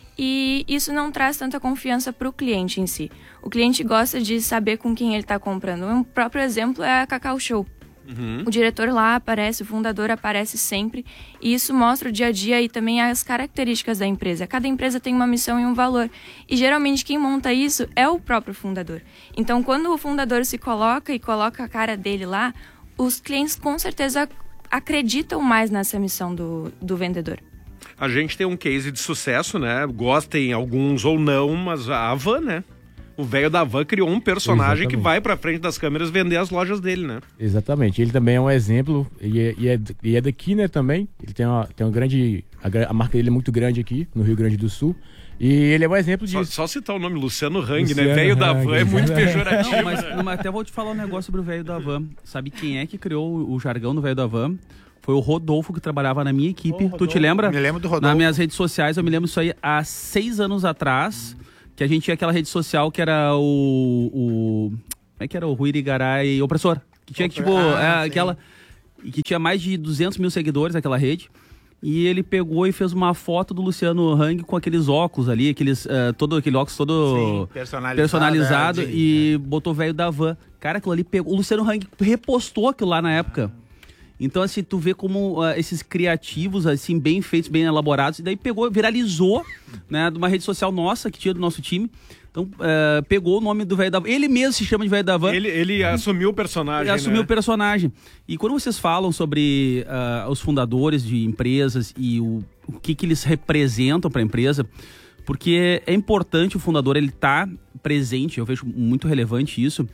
Speaker 4: e isso não traz tanta confiança para o cliente em si. O cliente gosta de saber com quem ele está comprando. Um próprio exemplo é a Cacau Show. Uhum. O diretor lá aparece, o fundador aparece sempre e isso mostra o dia a dia e também as características da empresa. Cada empresa tem uma missão e um valor e geralmente quem monta isso é o próprio fundador. Então quando o fundador se coloca e coloca a cara dele lá, os clientes com certeza acreditam mais nessa missão do, do vendedor.
Speaker 1: A gente tem um case de sucesso, né? Gostem alguns ou não, mas a Havan, né? O velho da Havan criou um personagem
Speaker 19: Exatamente.
Speaker 1: que vai pra frente das câmeras vender as lojas dele, né?
Speaker 19: Exatamente. Ele também é um exemplo e é, e é, e é daqui, né, também. Ele tem uma, tem uma grande... A, a marca dele é muito grande aqui, no Rio Grande do Sul. E ele é um exemplo disso.
Speaker 1: Só, só citar o nome Luciano Hang,
Speaker 19: Luciano
Speaker 1: né? Velho da
Speaker 19: Hang,
Speaker 1: Havan é muito pejorativo.
Speaker 8: Não, mas, não, mas até vou te falar um negócio sobre o velho da Havan. Sabe quem é que criou o, o jargão do velho da Havan? Foi o Rodolfo, que trabalhava na minha equipe. Tu te lembra?
Speaker 2: Me lembro do Rodolfo.
Speaker 8: Nas minhas redes sociais, eu me lembro isso aí há seis anos atrás, que a gente tinha aquela rede social que era o... o como é que era? O Ruirigaray Opressor. Que tinha, tipo,
Speaker 2: Ah,
Speaker 8: é, aquela... Que tinha mais de duzentos mil seguidores, aquela rede. E ele pegou e fez uma foto do Luciano Hang com aqueles óculos ali, aqueles, uh, todo aquele óculos todo
Speaker 2: Sim, personalizado,
Speaker 8: personalizado
Speaker 2: é, de-
Speaker 8: e botou o velho da van. Cara, aquilo ali pegou. O Luciano Hang repostou aquilo lá na época. Então, assim, tu vê como uh, esses criativos, assim, bem feitos, bem elaborados, e daí pegou, viralizou, né, de uma rede social nossa, que tinha do nosso time. Então, uh, pegou o nome do velho da van. Ele mesmo se chama de velho da van.
Speaker 1: Ele, ele assumiu o personagem,
Speaker 8: Ele assumiu
Speaker 1: né?
Speaker 8: o personagem. E quando vocês falam sobre uh, os fundadores de empresas e o, o que, que eles representam para a empresa, porque é importante o fundador ele estar presente, eu vejo muito relevante isso,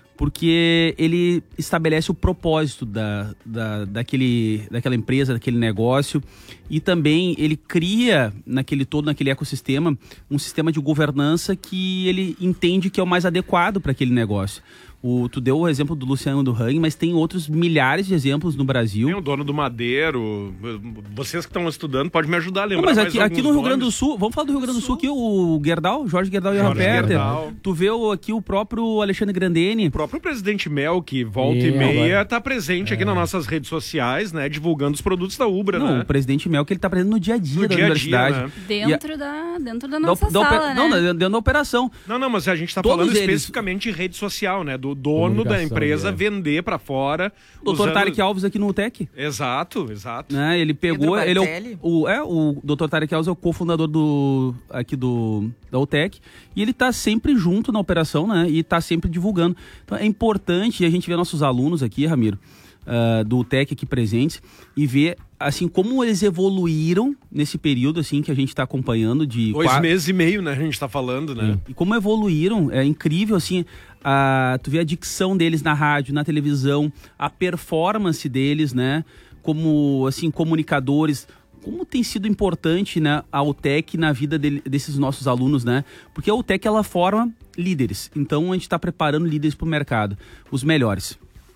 Speaker 8: porque ele estabelece o propósito da, da, daquele, daquela empresa, daquele negócio, e também ele cria naquele todo, naquele ecossistema, um sistema de governança que ele entende que é o mais adequado para aquele negócio. O, tu deu o exemplo do Luciano do Hang, mas tem outros milhares de exemplos no Brasil.
Speaker 1: Tem o dono do Madeiro. Vocês que estão estudando podem me ajudar a lembrar.
Speaker 8: Não, mas
Speaker 1: mais
Speaker 8: aqui, aqui no
Speaker 1: alguns
Speaker 8: Rio Grande do
Speaker 1: nomes.
Speaker 8: Sul, vamos falar do Rio Grande do Sul aqui, o Gerdau, Jorge Gerdau e o
Speaker 1: Jorge
Speaker 8: Peter.
Speaker 1: Gerdau.
Speaker 8: Tu vê o, aqui o próprio Alexandre Grandeni.
Speaker 1: O próprio presidente Mel, que volta
Speaker 8: É,
Speaker 1: e meia,
Speaker 8: agora.
Speaker 1: tá presente aqui nas nossas redes sociais, né? Divulgando os produtos da Ubra,
Speaker 8: Não,
Speaker 1: né?
Speaker 8: o presidente Mel, que ele tá presente no dia a dia
Speaker 1: No
Speaker 8: da
Speaker 1: dia a dia,
Speaker 8: universidade.
Speaker 1: né?
Speaker 20: Dentro, da, dentro da
Speaker 8: Da-
Speaker 20: nossa
Speaker 8: da opera-
Speaker 20: sala,
Speaker 8: Não,
Speaker 20: né?
Speaker 8: dentro da operação.
Speaker 1: Não, não, mas a gente tá
Speaker 8: Todos
Speaker 1: falando
Speaker 8: eles.
Speaker 1: especificamente de rede social, né? Do dono da
Speaker 8: Comunicação,
Speaker 1: empresa
Speaker 8: é.
Speaker 1: vender pra fora.
Speaker 8: doutor
Speaker 1: usando-
Speaker 8: Tarek Alves aqui no U T E C.
Speaker 1: Exato, exato.
Speaker 8: Né? Ele pegou,
Speaker 5: Pedro
Speaker 8: ele é
Speaker 5: Bartelli.
Speaker 8: o, o, é, o doutor Tarek Alves é o cofundador do, aqui do, da U T E C, e ele tá sempre junto na operação, né? E tá sempre divulgando. Então é importante a gente ver nossos alunos aqui, Ramiro, uh, do U T E C aqui presentes, e ver, assim, como eles evoluíram nesse período, assim, que a gente tá acompanhando de...
Speaker 1: Dois
Speaker 8: quatro-
Speaker 1: meses e meio, né? A gente tá falando, né?
Speaker 8: E como evoluíram, é incrível, assim, a, tu vê a dicção deles na rádio, na televisão, a performance deles, né, como, assim, comunicadores, como tem sido importante, né, a U T E C na vida dele- desses nossos alunos, né, porque a U T E C, ela forma líderes, então a gente está preparando líderes para o mercado, os melhores.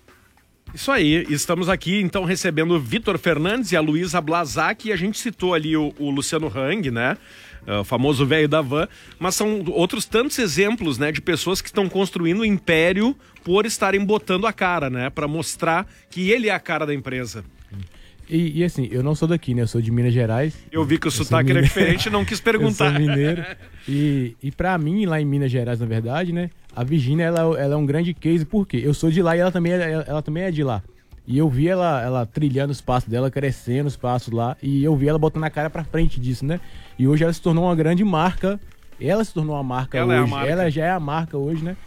Speaker 1: Isso aí, estamos aqui então recebendo o Vitor Fernandes e a Luísa Blazak, e a gente citou ali o, o Luciano Hang, né? O famoso velho da van, mas são outros tantos exemplos, né, de pessoas que estão construindo um império por estarem botando a cara, né, para mostrar que ele é a cara da empresa.
Speaker 19: E, e assim, eu não sou daqui, né? Eu sou de Minas Gerais.
Speaker 1: Eu vi que o
Speaker 19: Eu sou
Speaker 1: sotaque era
Speaker 19: mineiro.
Speaker 1: diferente e não quis perguntar.
Speaker 19: Eu sou mineiro. E, e pra mim, lá em Minas Gerais, na verdade, né? A Virgínia, ela, ela é um grande case, por quê? Eu sou de lá e ela também, é- ela, ela também é de lá. E eu vi ela, ela trilhando os passos dela, crescendo os passos lá. E eu vi ela botando a cara pra frente disso, né? E hoje ela se tornou uma grande marca. Ela se tornou uma marca
Speaker 1: Ela é a
Speaker 19: hoje.
Speaker 1: marca.
Speaker 19: Ela já é a marca hoje, né?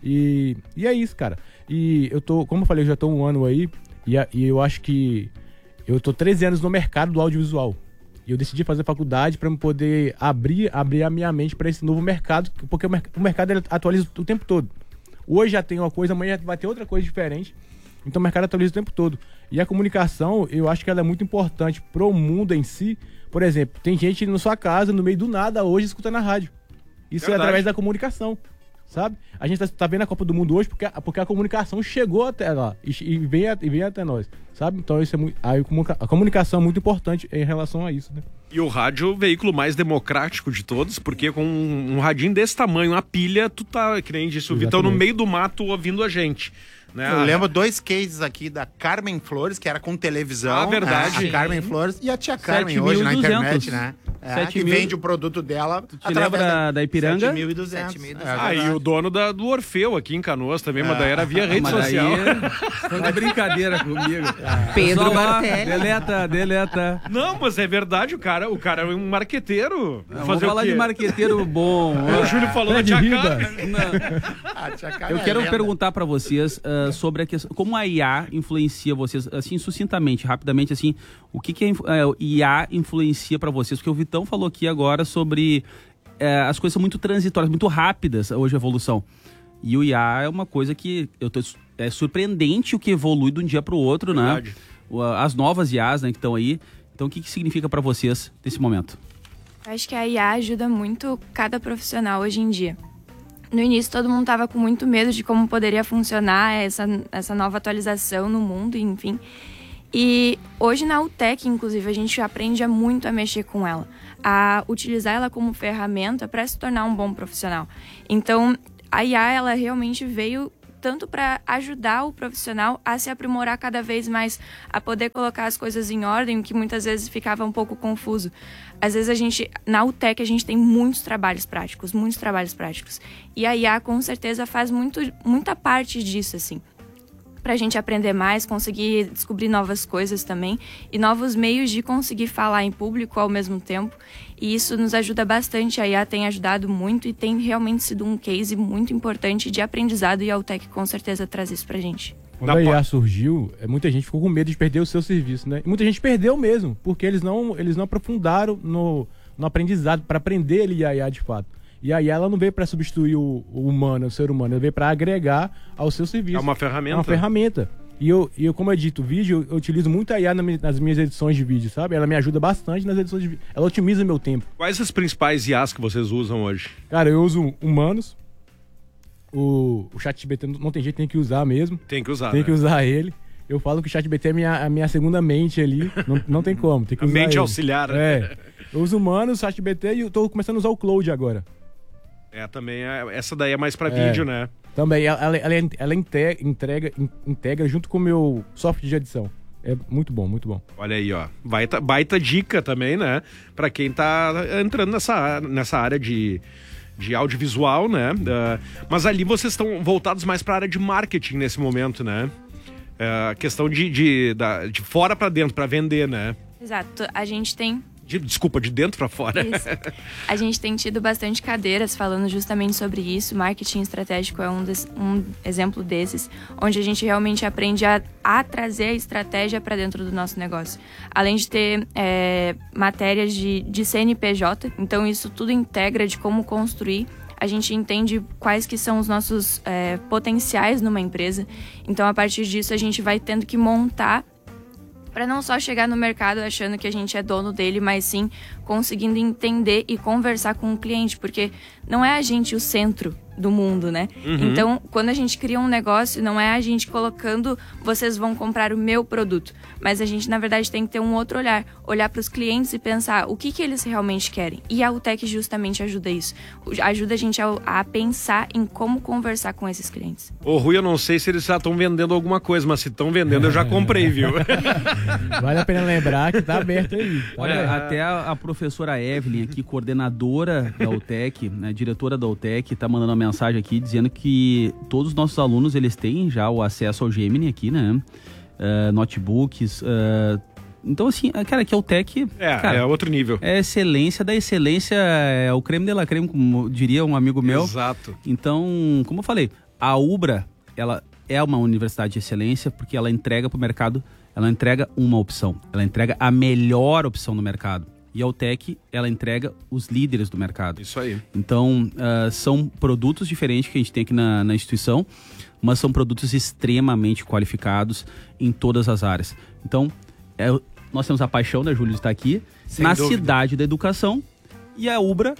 Speaker 19: E, e é isso, cara. E eu tô, como eu falei, eu já tô um ano aí. E, a- e eu acho que eu tô treze anos no mercado do audiovisual. E eu decidi fazer faculdade para me poder abrir, abrir a minha mente para esse novo mercado, porque o, merc- o mercado ele atualiza o tempo todo. Hoje já tem uma coisa, amanhã vai ter outra coisa diferente. Então o mercado atualiza o tempo todo. E a comunicação, eu acho que ela é muito importante pro mundo em si. Por exemplo, tem gente na sua casa, no meio do nada, hoje, escutando a rádio. Isso é
Speaker 1: Verdade.
Speaker 19: através da comunicação, sabe? A gente tá, tá vendo a Copa do Mundo hoje porque, a- porque a comunicação chegou até lá e, e, vem, a- e vem até nós, sabe? Então isso é muito, a, comunica- a comunicação é muito importante em relação a isso, né?
Speaker 1: E o rádio é o veículo mais democrático de todos, porque com um, um radinho desse tamanho, uma pilha, tu tá, que nem disse o Vitão, no
Speaker 2: Exatamente.
Speaker 1: meio do mato ouvindo a gente. Né?
Speaker 2: Eu lembro dois cases aqui da Carmen Flores, que era com televisão.
Speaker 1: Ah, verdade.
Speaker 2: A, a Carmen Flores e a tia Carmen
Speaker 8: sete mil
Speaker 2: hoje
Speaker 8: e
Speaker 2: na
Speaker 8: duzentos.
Speaker 2: internet, né? É,
Speaker 8: sete
Speaker 2: que
Speaker 8: mil.
Speaker 2: vende o produto dela.
Speaker 8: Tu te lembra da, da Ipiranga?
Speaker 2: sete mil e duzentos.
Speaker 1: Ah, e o dono da, do Orfeu aqui em Canoas também, mas daí era via rede
Speaker 8: mas
Speaker 1: social.
Speaker 8: Daí, tá de brincadeira comigo.
Speaker 5: Pedro
Speaker 8: Pessoal, ó,
Speaker 5: Bartelli.
Speaker 8: Deleta, deleta.
Speaker 1: Não, mas é verdade, o cara, o cara é um marqueteiro.
Speaker 8: Não, vamos falar de marqueteiro bom.
Speaker 1: O Júlio falou da Tia Carmen.
Speaker 8: Eu quero perguntar pra vocês uh, sobre a questão, como a I A influencia vocês, assim, sucintamente, rapidamente, assim, o que, que a uh, I A influencia pra vocês? Porque o Vitão falou aqui agora sobre uh, as coisas são muito transitórias, muito rápidas hoje a evolução. E o I A é uma coisa que eu tô, é surpreendente o que evolui de um dia pro outro,
Speaker 1: Verdade.
Speaker 8: né? O, as novas I As, né, que estão aí. Então, o que, que significa pra vocês nesse momento?
Speaker 4: Eu acho que a I A ajuda muito cada profissional hoje em dia. No início, todo mundo estava com muito medo de como poderia funcionar essa, essa nova atualização no mundo, enfim. E hoje na U T E C, inclusive, a gente aprende muito a mexer com ela, a utilizar ela como ferramenta para se tornar um bom profissional. Então, a I A, ela realmente veio tanto para ajudar o profissional a se aprimorar cada vez mais, a poder colocar as coisas em ordem, o que muitas vezes ficava um pouco confuso. Às vezes a gente, na U T E C, a gente tem muitos trabalhos práticos, muitos trabalhos práticos. E a I A, com certeza, faz muito, muita parte disso, assim. Pra gente aprender mais, conseguir descobrir novas coisas também e novos meios de conseguir falar em público ao mesmo tempo. E isso nos ajuda bastante. A I A tem ajudado muito e tem realmente sido um case muito importante de aprendizado, e a U T E C com certeza traz isso pra gente.
Speaker 19: Quando a I A surgiu, muita gente ficou com medo de perder o seu serviço, né? E muita gente perdeu mesmo, porque eles não, eles não aprofundaram no, no aprendizado para aprender ali a I A de fato. E a I A, ela não veio para substituir o, o humano, o ser humano, ela veio para agregar ao seu serviço.
Speaker 1: É uma ferramenta.
Speaker 19: É uma ferramenta. E eu, e eu como é dito, vídeo, eu utilizo muito a I A nas minhas edições de vídeo, sabe? Ela me ajuda bastante nas edições de vídeo. Ela otimiza meu tempo.
Speaker 1: Quais as principais I As que vocês usam hoje?
Speaker 19: Cara, eu uso humanos. O, o ChatGPT não tem jeito, tem que usar mesmo.
Speaker 1: Tem que usar,
Speaker 19: Tem
Speaker 1: né?
Speaker 19: que usar ele. Eu falo que o ChatGPT é a minha, a minha segunda mente ali. Não, não tem como, tem que
Speaker 1: A
Speaker 19: usar
Speaker 1: mente
Speaker 19: ele.
Speaker 1: auxiliar.
Speaker 19: É. Eu uso humanos, o ChatGPT, e eu tô começando a usar o Cloud agora.
Speaker 1: É, também é, essa daí é mais pra
Speaker 19: É.
Speaker 1: vídeo, né?
Speaker 19: Também, ela, ela, ela, ela inte- entrega, in- integra junto com o meu software de edição. É muito bom, muito bom.
Speaker 1: Olha aí, ó. Baita, baita dica também, né? Pra quem tá entrando nessa, nessa área de, de audiovisual, né? Uh, mas ali vocês estão voltados mais pra área de marketing nesse momento, né? A uh, questão de, de, da, de fora pra dentro, pra vender, né?
Speaker 4: Exato. A gente tem
Speaker 1: De, desculpa, de dentro pra fora.
Speaker 4: Isso. A gente tem tido bastante cadeiras falando justamente sobre isso. Marketing estratégico é um, des, um exemplo desses, onde a gente realmente aprende a, a trazer a estratégia para dentro do nosso negócio. Além de ter é, matérias de, de C N P J, então isso tudo integra de como construir. A gente entende quais que são os nossos é, potenciais numa empresa. Então, a partir disso, a gente vai tendo que montar para não só chegar no mercado achando que a gente é dono dele, mas sim conseguindo entender e conversar com o cliente, porque não é a gente o centro do mundo, né?
Speaker 20: Uhum.
Speaker 4: Então, quando a gente cria um negócio, não é a gente colocando, vocês vão comprar o meu produto, mas a gente, na verdade, tem que ter um outro olhar, olhar para os clientes e pensar o que, que eles realmente querem. E a U T E C justamente ajuda isso, ajuda a gente a, a pensar em como conversar com esses clientes.
Speaker 1: Ô, Rui, eu não sei se eles já estão vendendo alguma coisa, mas se estão vendendo, eu já comprei, viu?
Speaker 19: Vale a pena lembrar que tá aberto aí. Tá
Speaker 8: Olha,
Speaker 19: aberto.
Speaker 8: até a, a professora Evelyn aqui, coordenadora da U T E C, né, diretora da U T E C, tá mandando uma mensagem aqui dizendo que todos os nossos alunos, eles têm já o acesso ao Gemini aqui, né? Uh, notebooks, uh, então assim, cara, que a U T E C...
Speaker 1: É,
Speaker 8: cara,
Speaker 1: é outro nível.
Speaker 8: É excelência da excelência, é o creme de la creme, como diria um amigo meu.
Speaker 1: Exato.
Speaker 8: Então, como eu falei, a Ubra, ela é uma universidade de excelência porque ela entrega para o mercado, ela entrega uma opção, ela entrega a melhor opção no mercado. E a U T E C, ela entrega os líderes do mercado.
Speaker 1: Isso aí.
Speaker 8: Então, uh, são produtos diferentes que a gente tem aqui na, na instituição, mas são produtos extremamente qualificados em todas as áreas. Então, é, nós temos a paixão da Júlia de estar aqui,
Speaker 1: Sem
Speaker 8: na
Speaker 1: dúvida.
Speaker 8: cidade da educação, e a Ubra...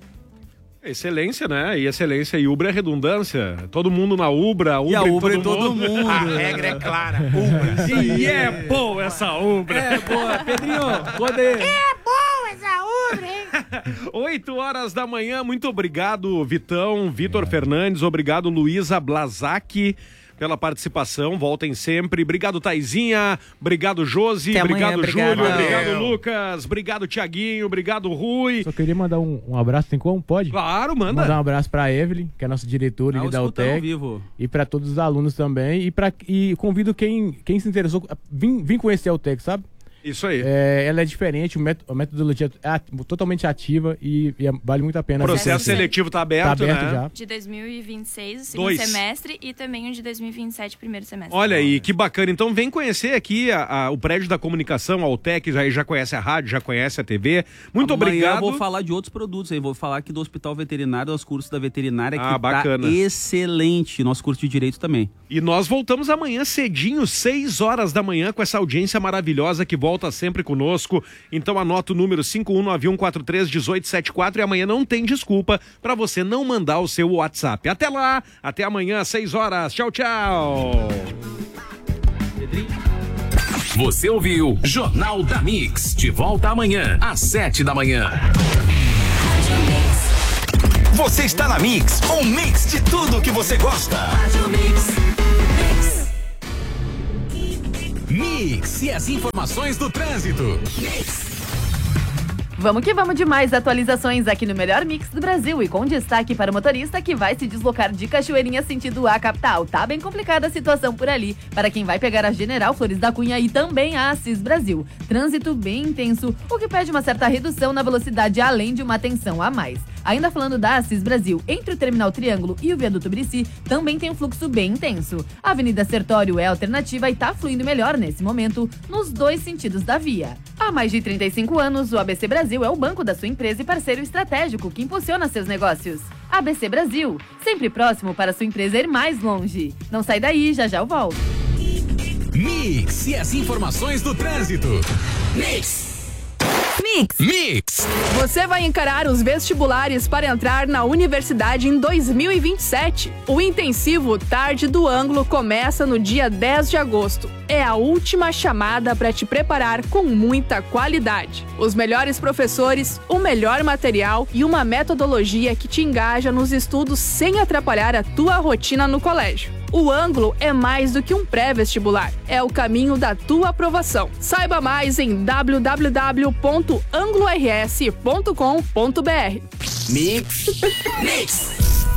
Speaker 1: Excelência, né? E excelência e Ubra é redundância. Todo mundo na Ubra, Ubra
Speaker 8: E a
Speaker 1: em
Speaker 8: Ubra
Speaker 1: todo,
Speaker 8: em todo mundo.
Speaker 2: A regra é clara. Ubra. Isso aí.
Speaker 1: E é boa essa Ubra.
Speaker 8: É boa. Pedrinho, pode...
Speaker 9: É bom essa Ubra, hein?
Speaker 1: oito horas da manhã, muito obrigado, Vitão, Vitor Fernandes, obrigado, Luísa Blazak, pela participação. Voltem sempre. Obrigado, Taizinha. Obrigado, Josi.
Speaker 5: Até
Speaker 1: Obrigado,
Speaker 5: amanhã,
Speaker 1: Júlio.
Speaker 5: obrigado.
Speaker 1: Obrigado, Lucas. Obrigado, Tiaguinho. Obrigado, Rui.
Speaker 19: Só queria mandar um, um abraço, tem como? Pode?
Speaker 1: Claro, manda.
Speaker 19: Mandar um abraço pra Evelyn, que é a nossa diretora
Speaker 8: Ah,
Speaker 19: ali
Speaker 8: o
Speaker 19: da
Speaker 8: Escutão ao
Speaker 19: UTEC.
Speaker 8: vivo.
Speaker 19: E pra todos os alunos também. E, pra, e convido quem, quem se interessou, vim, vim conhecer a UTEC, sabe?
Speaker 1: Isso aí.
Speaker 19: É, ela é diferente, o método, a metodologia é at- totalmente ativa e, e é- vale muito a pena.
Speaker 1: O processo
Speaker 19: vir.
Speaker 1: seletivo tá aberto,
Speaker 19: Tá aberto
Speaker 1: né?
Speaker 19: já.
Speaker 4: De dois mil e vinte e seis, o segundo
Speaker 1: Dois.
Speaker 4: semestre, e também o de dois mil e vinte e sete, primeiro semestre.
Speaker 1: Olha aí, que bacana. Então vem conhecer aqui a- a- o prédio da comunicação, a UTEC, já, já conhece a rádio, já conhece a T V. Muito
Speaker 8: Amanhã
Speaker 1: obrigado.
Speaker 8: eu vou falar de outros produtos aí. Vou falar aqui do Hospital Veterinário, dos cursos da veterinária,
Speaker 1: Ah,
Speaker 8: que
Speaker 1: bacana.
Speaker 8: tá excelente. Nosso curso de Direito também.
Speaker 1: E nós voltamos amanhã cedinho, seis horas da manhã, com essa audiência maravilhosa que volta sempre conosco. Então anota o número cinco um nove um quatro três um oito sete quatro e amanhã não tem desculpa para você não mandar o seu WhatsApp. Até lá, até amanhã, seis horas. Tchau, tchau.
Speaker 11: Você ouviu Jornal da Mix. De volta amanhã, às sete da manhã. Você está na Mix, um mix de tudo que você gosta. Mix e as informações do trânsito.
Speaker 12: Vamos que vamos de mais atualizações aqui no melhor mix do Brasil e com destaque para o motorista que vai se deslocar de Cachoeirinha sentido a capital. Tá bem complicada a situação por ali para quem vai pegar a General Flores da Cunha e também a Assis Brasil. Trânsito bem intenso, o que pede uma certa redução na velocidade além de uma atenção a mais. Ainda falando da Assis Brasil, entre o Terminal Triângulo e o Viaduto Brici, também tem um fluxo bem intenso. A Avenida Sertório é alternativa e tá fluindo melhor nesse momento nos dois sentidos da via. Há mais de trinta e cinco anos, o A B C Brasil é o banco da sua empresa e parceiro estratégico que impulsiona seus negócios. A B C Brasil, sempre próximo para sua empresa ir mais longe. Não sai daí, já já eu volto.
Speaker 11: Mix e as informações do trânsito. Mix.
Speaker 12: Mix.
Speaker 11: Mix.
Speaker 12: Você vai encarar os vestibulares para entrar na universidade em dois mil e vinte e sete. O intensivo Tarde do Ângulo começa no dia dez de agosto. É a última chamada para te preparar com muita qualidade. Os melhores professores, o melhor material e uma metodologia que te engaja nos estudos sem atrapalhar a tua rotina no colégio. O Ângulo é mais do que um pré-vestibular. É o caminho da tua aprovação. Saiba mais em w w w ponto anglo r s ponto com ponto b r.
Speaker 11: Mix. Mix.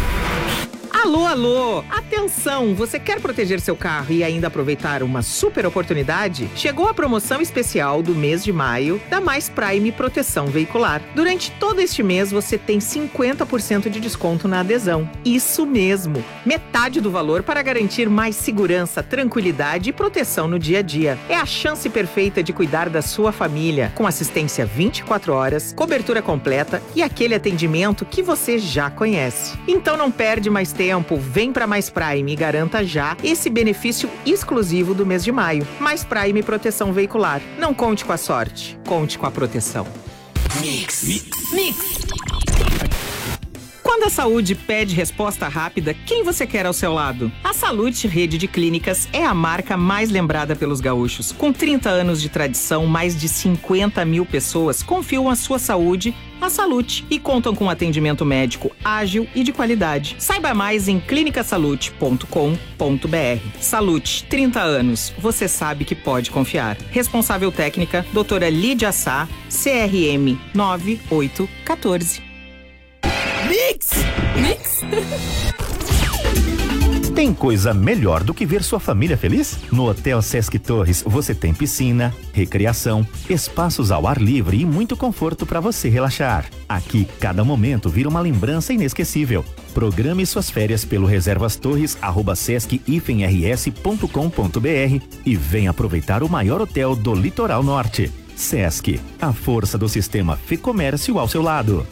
Speaker 5: Alô, alô! Atenção! Você quer proteger seu carro e ainda aproveitar uma super oportunidade? Chegou a promoção especial do mês de maio da Mais Prime Proteção Veicular. Durante todo este mês você tem cinquenta por cento de desconto na adesão. Isso mesmo! Metade do valor para garantir mais segurança, tranquilidade e proteção no dia a dia. É a chance perfeita de cuidar da sua família, com assistência vinte e quatro horas, cobertura completa e aquele atendimento que você já conhece. Então não perde mais tempo. Vem para Mais Prime e garanta já esse benefício exclusivo do mês de maio. Mais Prime Proteção Veicular. Não conte com a sorte, conte com a proteção.
Speaker 11: Mix. Mix.
Speaker 5: Mix. Quando a saúde pede resposta rápida, quem você quer ao seu lado? A Salute Rede de Clínicas é a marca mais lembrada pelos gaúchos. Com trinta anos de tradição, mais de cinquenta mil pessoas confiam a sua saúde à Salute e contam com atendimento médico ágil e de qualidade. Saiba mais em clinica salute ponto com ponto b r. Salute, trinta anos. Você sabe que pode confiar. Responsável técnica, doutora Lídia Sá, C R M nove oito um quatro.
Speaker 11: Mix! Mix! Tem coisa melhor do que ver sua família feliz? No Hotel Sesc Torres você tem piscina, recreação, espaços ao ar livre e muito conforto para você relaxar. Aqui, cada momento vira uma lembrança inesquecível. Programe suas férias pelo reservastorres arroba sesc r s ponto com ponto b r e venha aproveitar o maior hotel do litoral norte. Sesc, a força do sistema Fê Comércio ao seu lado.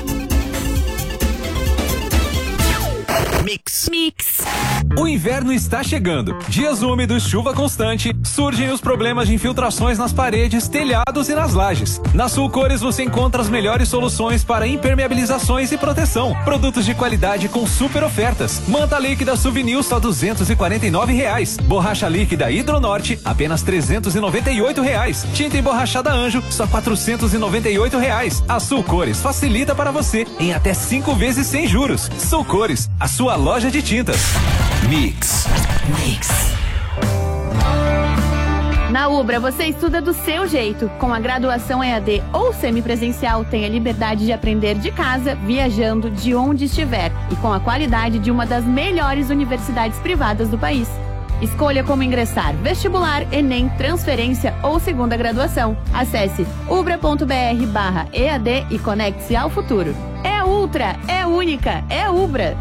Speaker 11: Mix.
Speaker 14: Mix. O inverno está chegando. Dias úmidos, chuva constante, surgem os problemas de infiltrações nas paredes, telhados e nas lajes. Na Sulcores você encontra as melhores soluções para impermeabilizações e proteção. Produtos de qualidade com super ofertas. Manta líquida Souvenir só duzentos e quarenta e nove reais. Borracha líquida Hidronorte apenas trezentos e noventa e oito reais. Tinta emborrachada Anjo só quatrocentos e noventa e oito reais. A Sulcores facilita para você em até cinco vezes sem juros. Sulcores, a sua loja de tintas.
Speaker 11: Mix.
Speaker 12: Na Ubra, você estuda do seu jeito. Com a graduação E A D ou semipresencial, tem a liberdade de aprender de casa, viajando, de onde estiver. E com a qualidade de uma das melhores universidades privadas do país. Escolha como ingressar: vestibular, Enem, transferência ou segunda graduação. Acesse ubra.br barra EAD e conecte-se ao futuro. É Ultra, é única, é Ubra.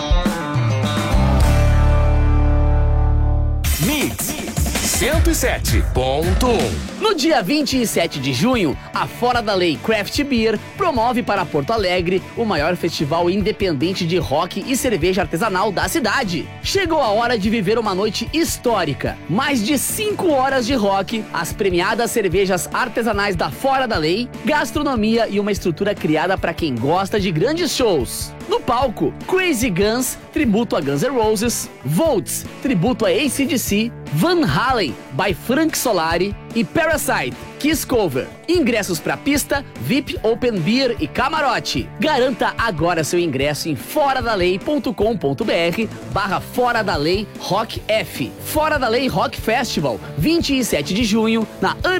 Speaker 14: Mix cento e sete ponto um.
Speaker 13: No dia vinte e sete de junho, a Fora da Lei Craft Beer promove para Porto Alegre o maior festival independente de rock e cerveja artesanal da cidade. Chegou a hora de viver uma noite histórica. Mais de cinco horas de rock, as premiadas cervejas artesanais da Fora da Lei, gastronomia e uma estrutura criada para quem gosta de grandes shows. No palco, Crazy Guns, tributo a Guns N' Roses, Volts, tributo a A C D C, Van Halen, by Frank Solari e Parasite, Kiss Cover. Ingressos para pista, V I P, Open Beer e camarote. Garanta agora seu ingresso em foradalei.com.br barra Fora da Lei Rock F. Fora da Lei Rock Festival, vinte e sete de junho, na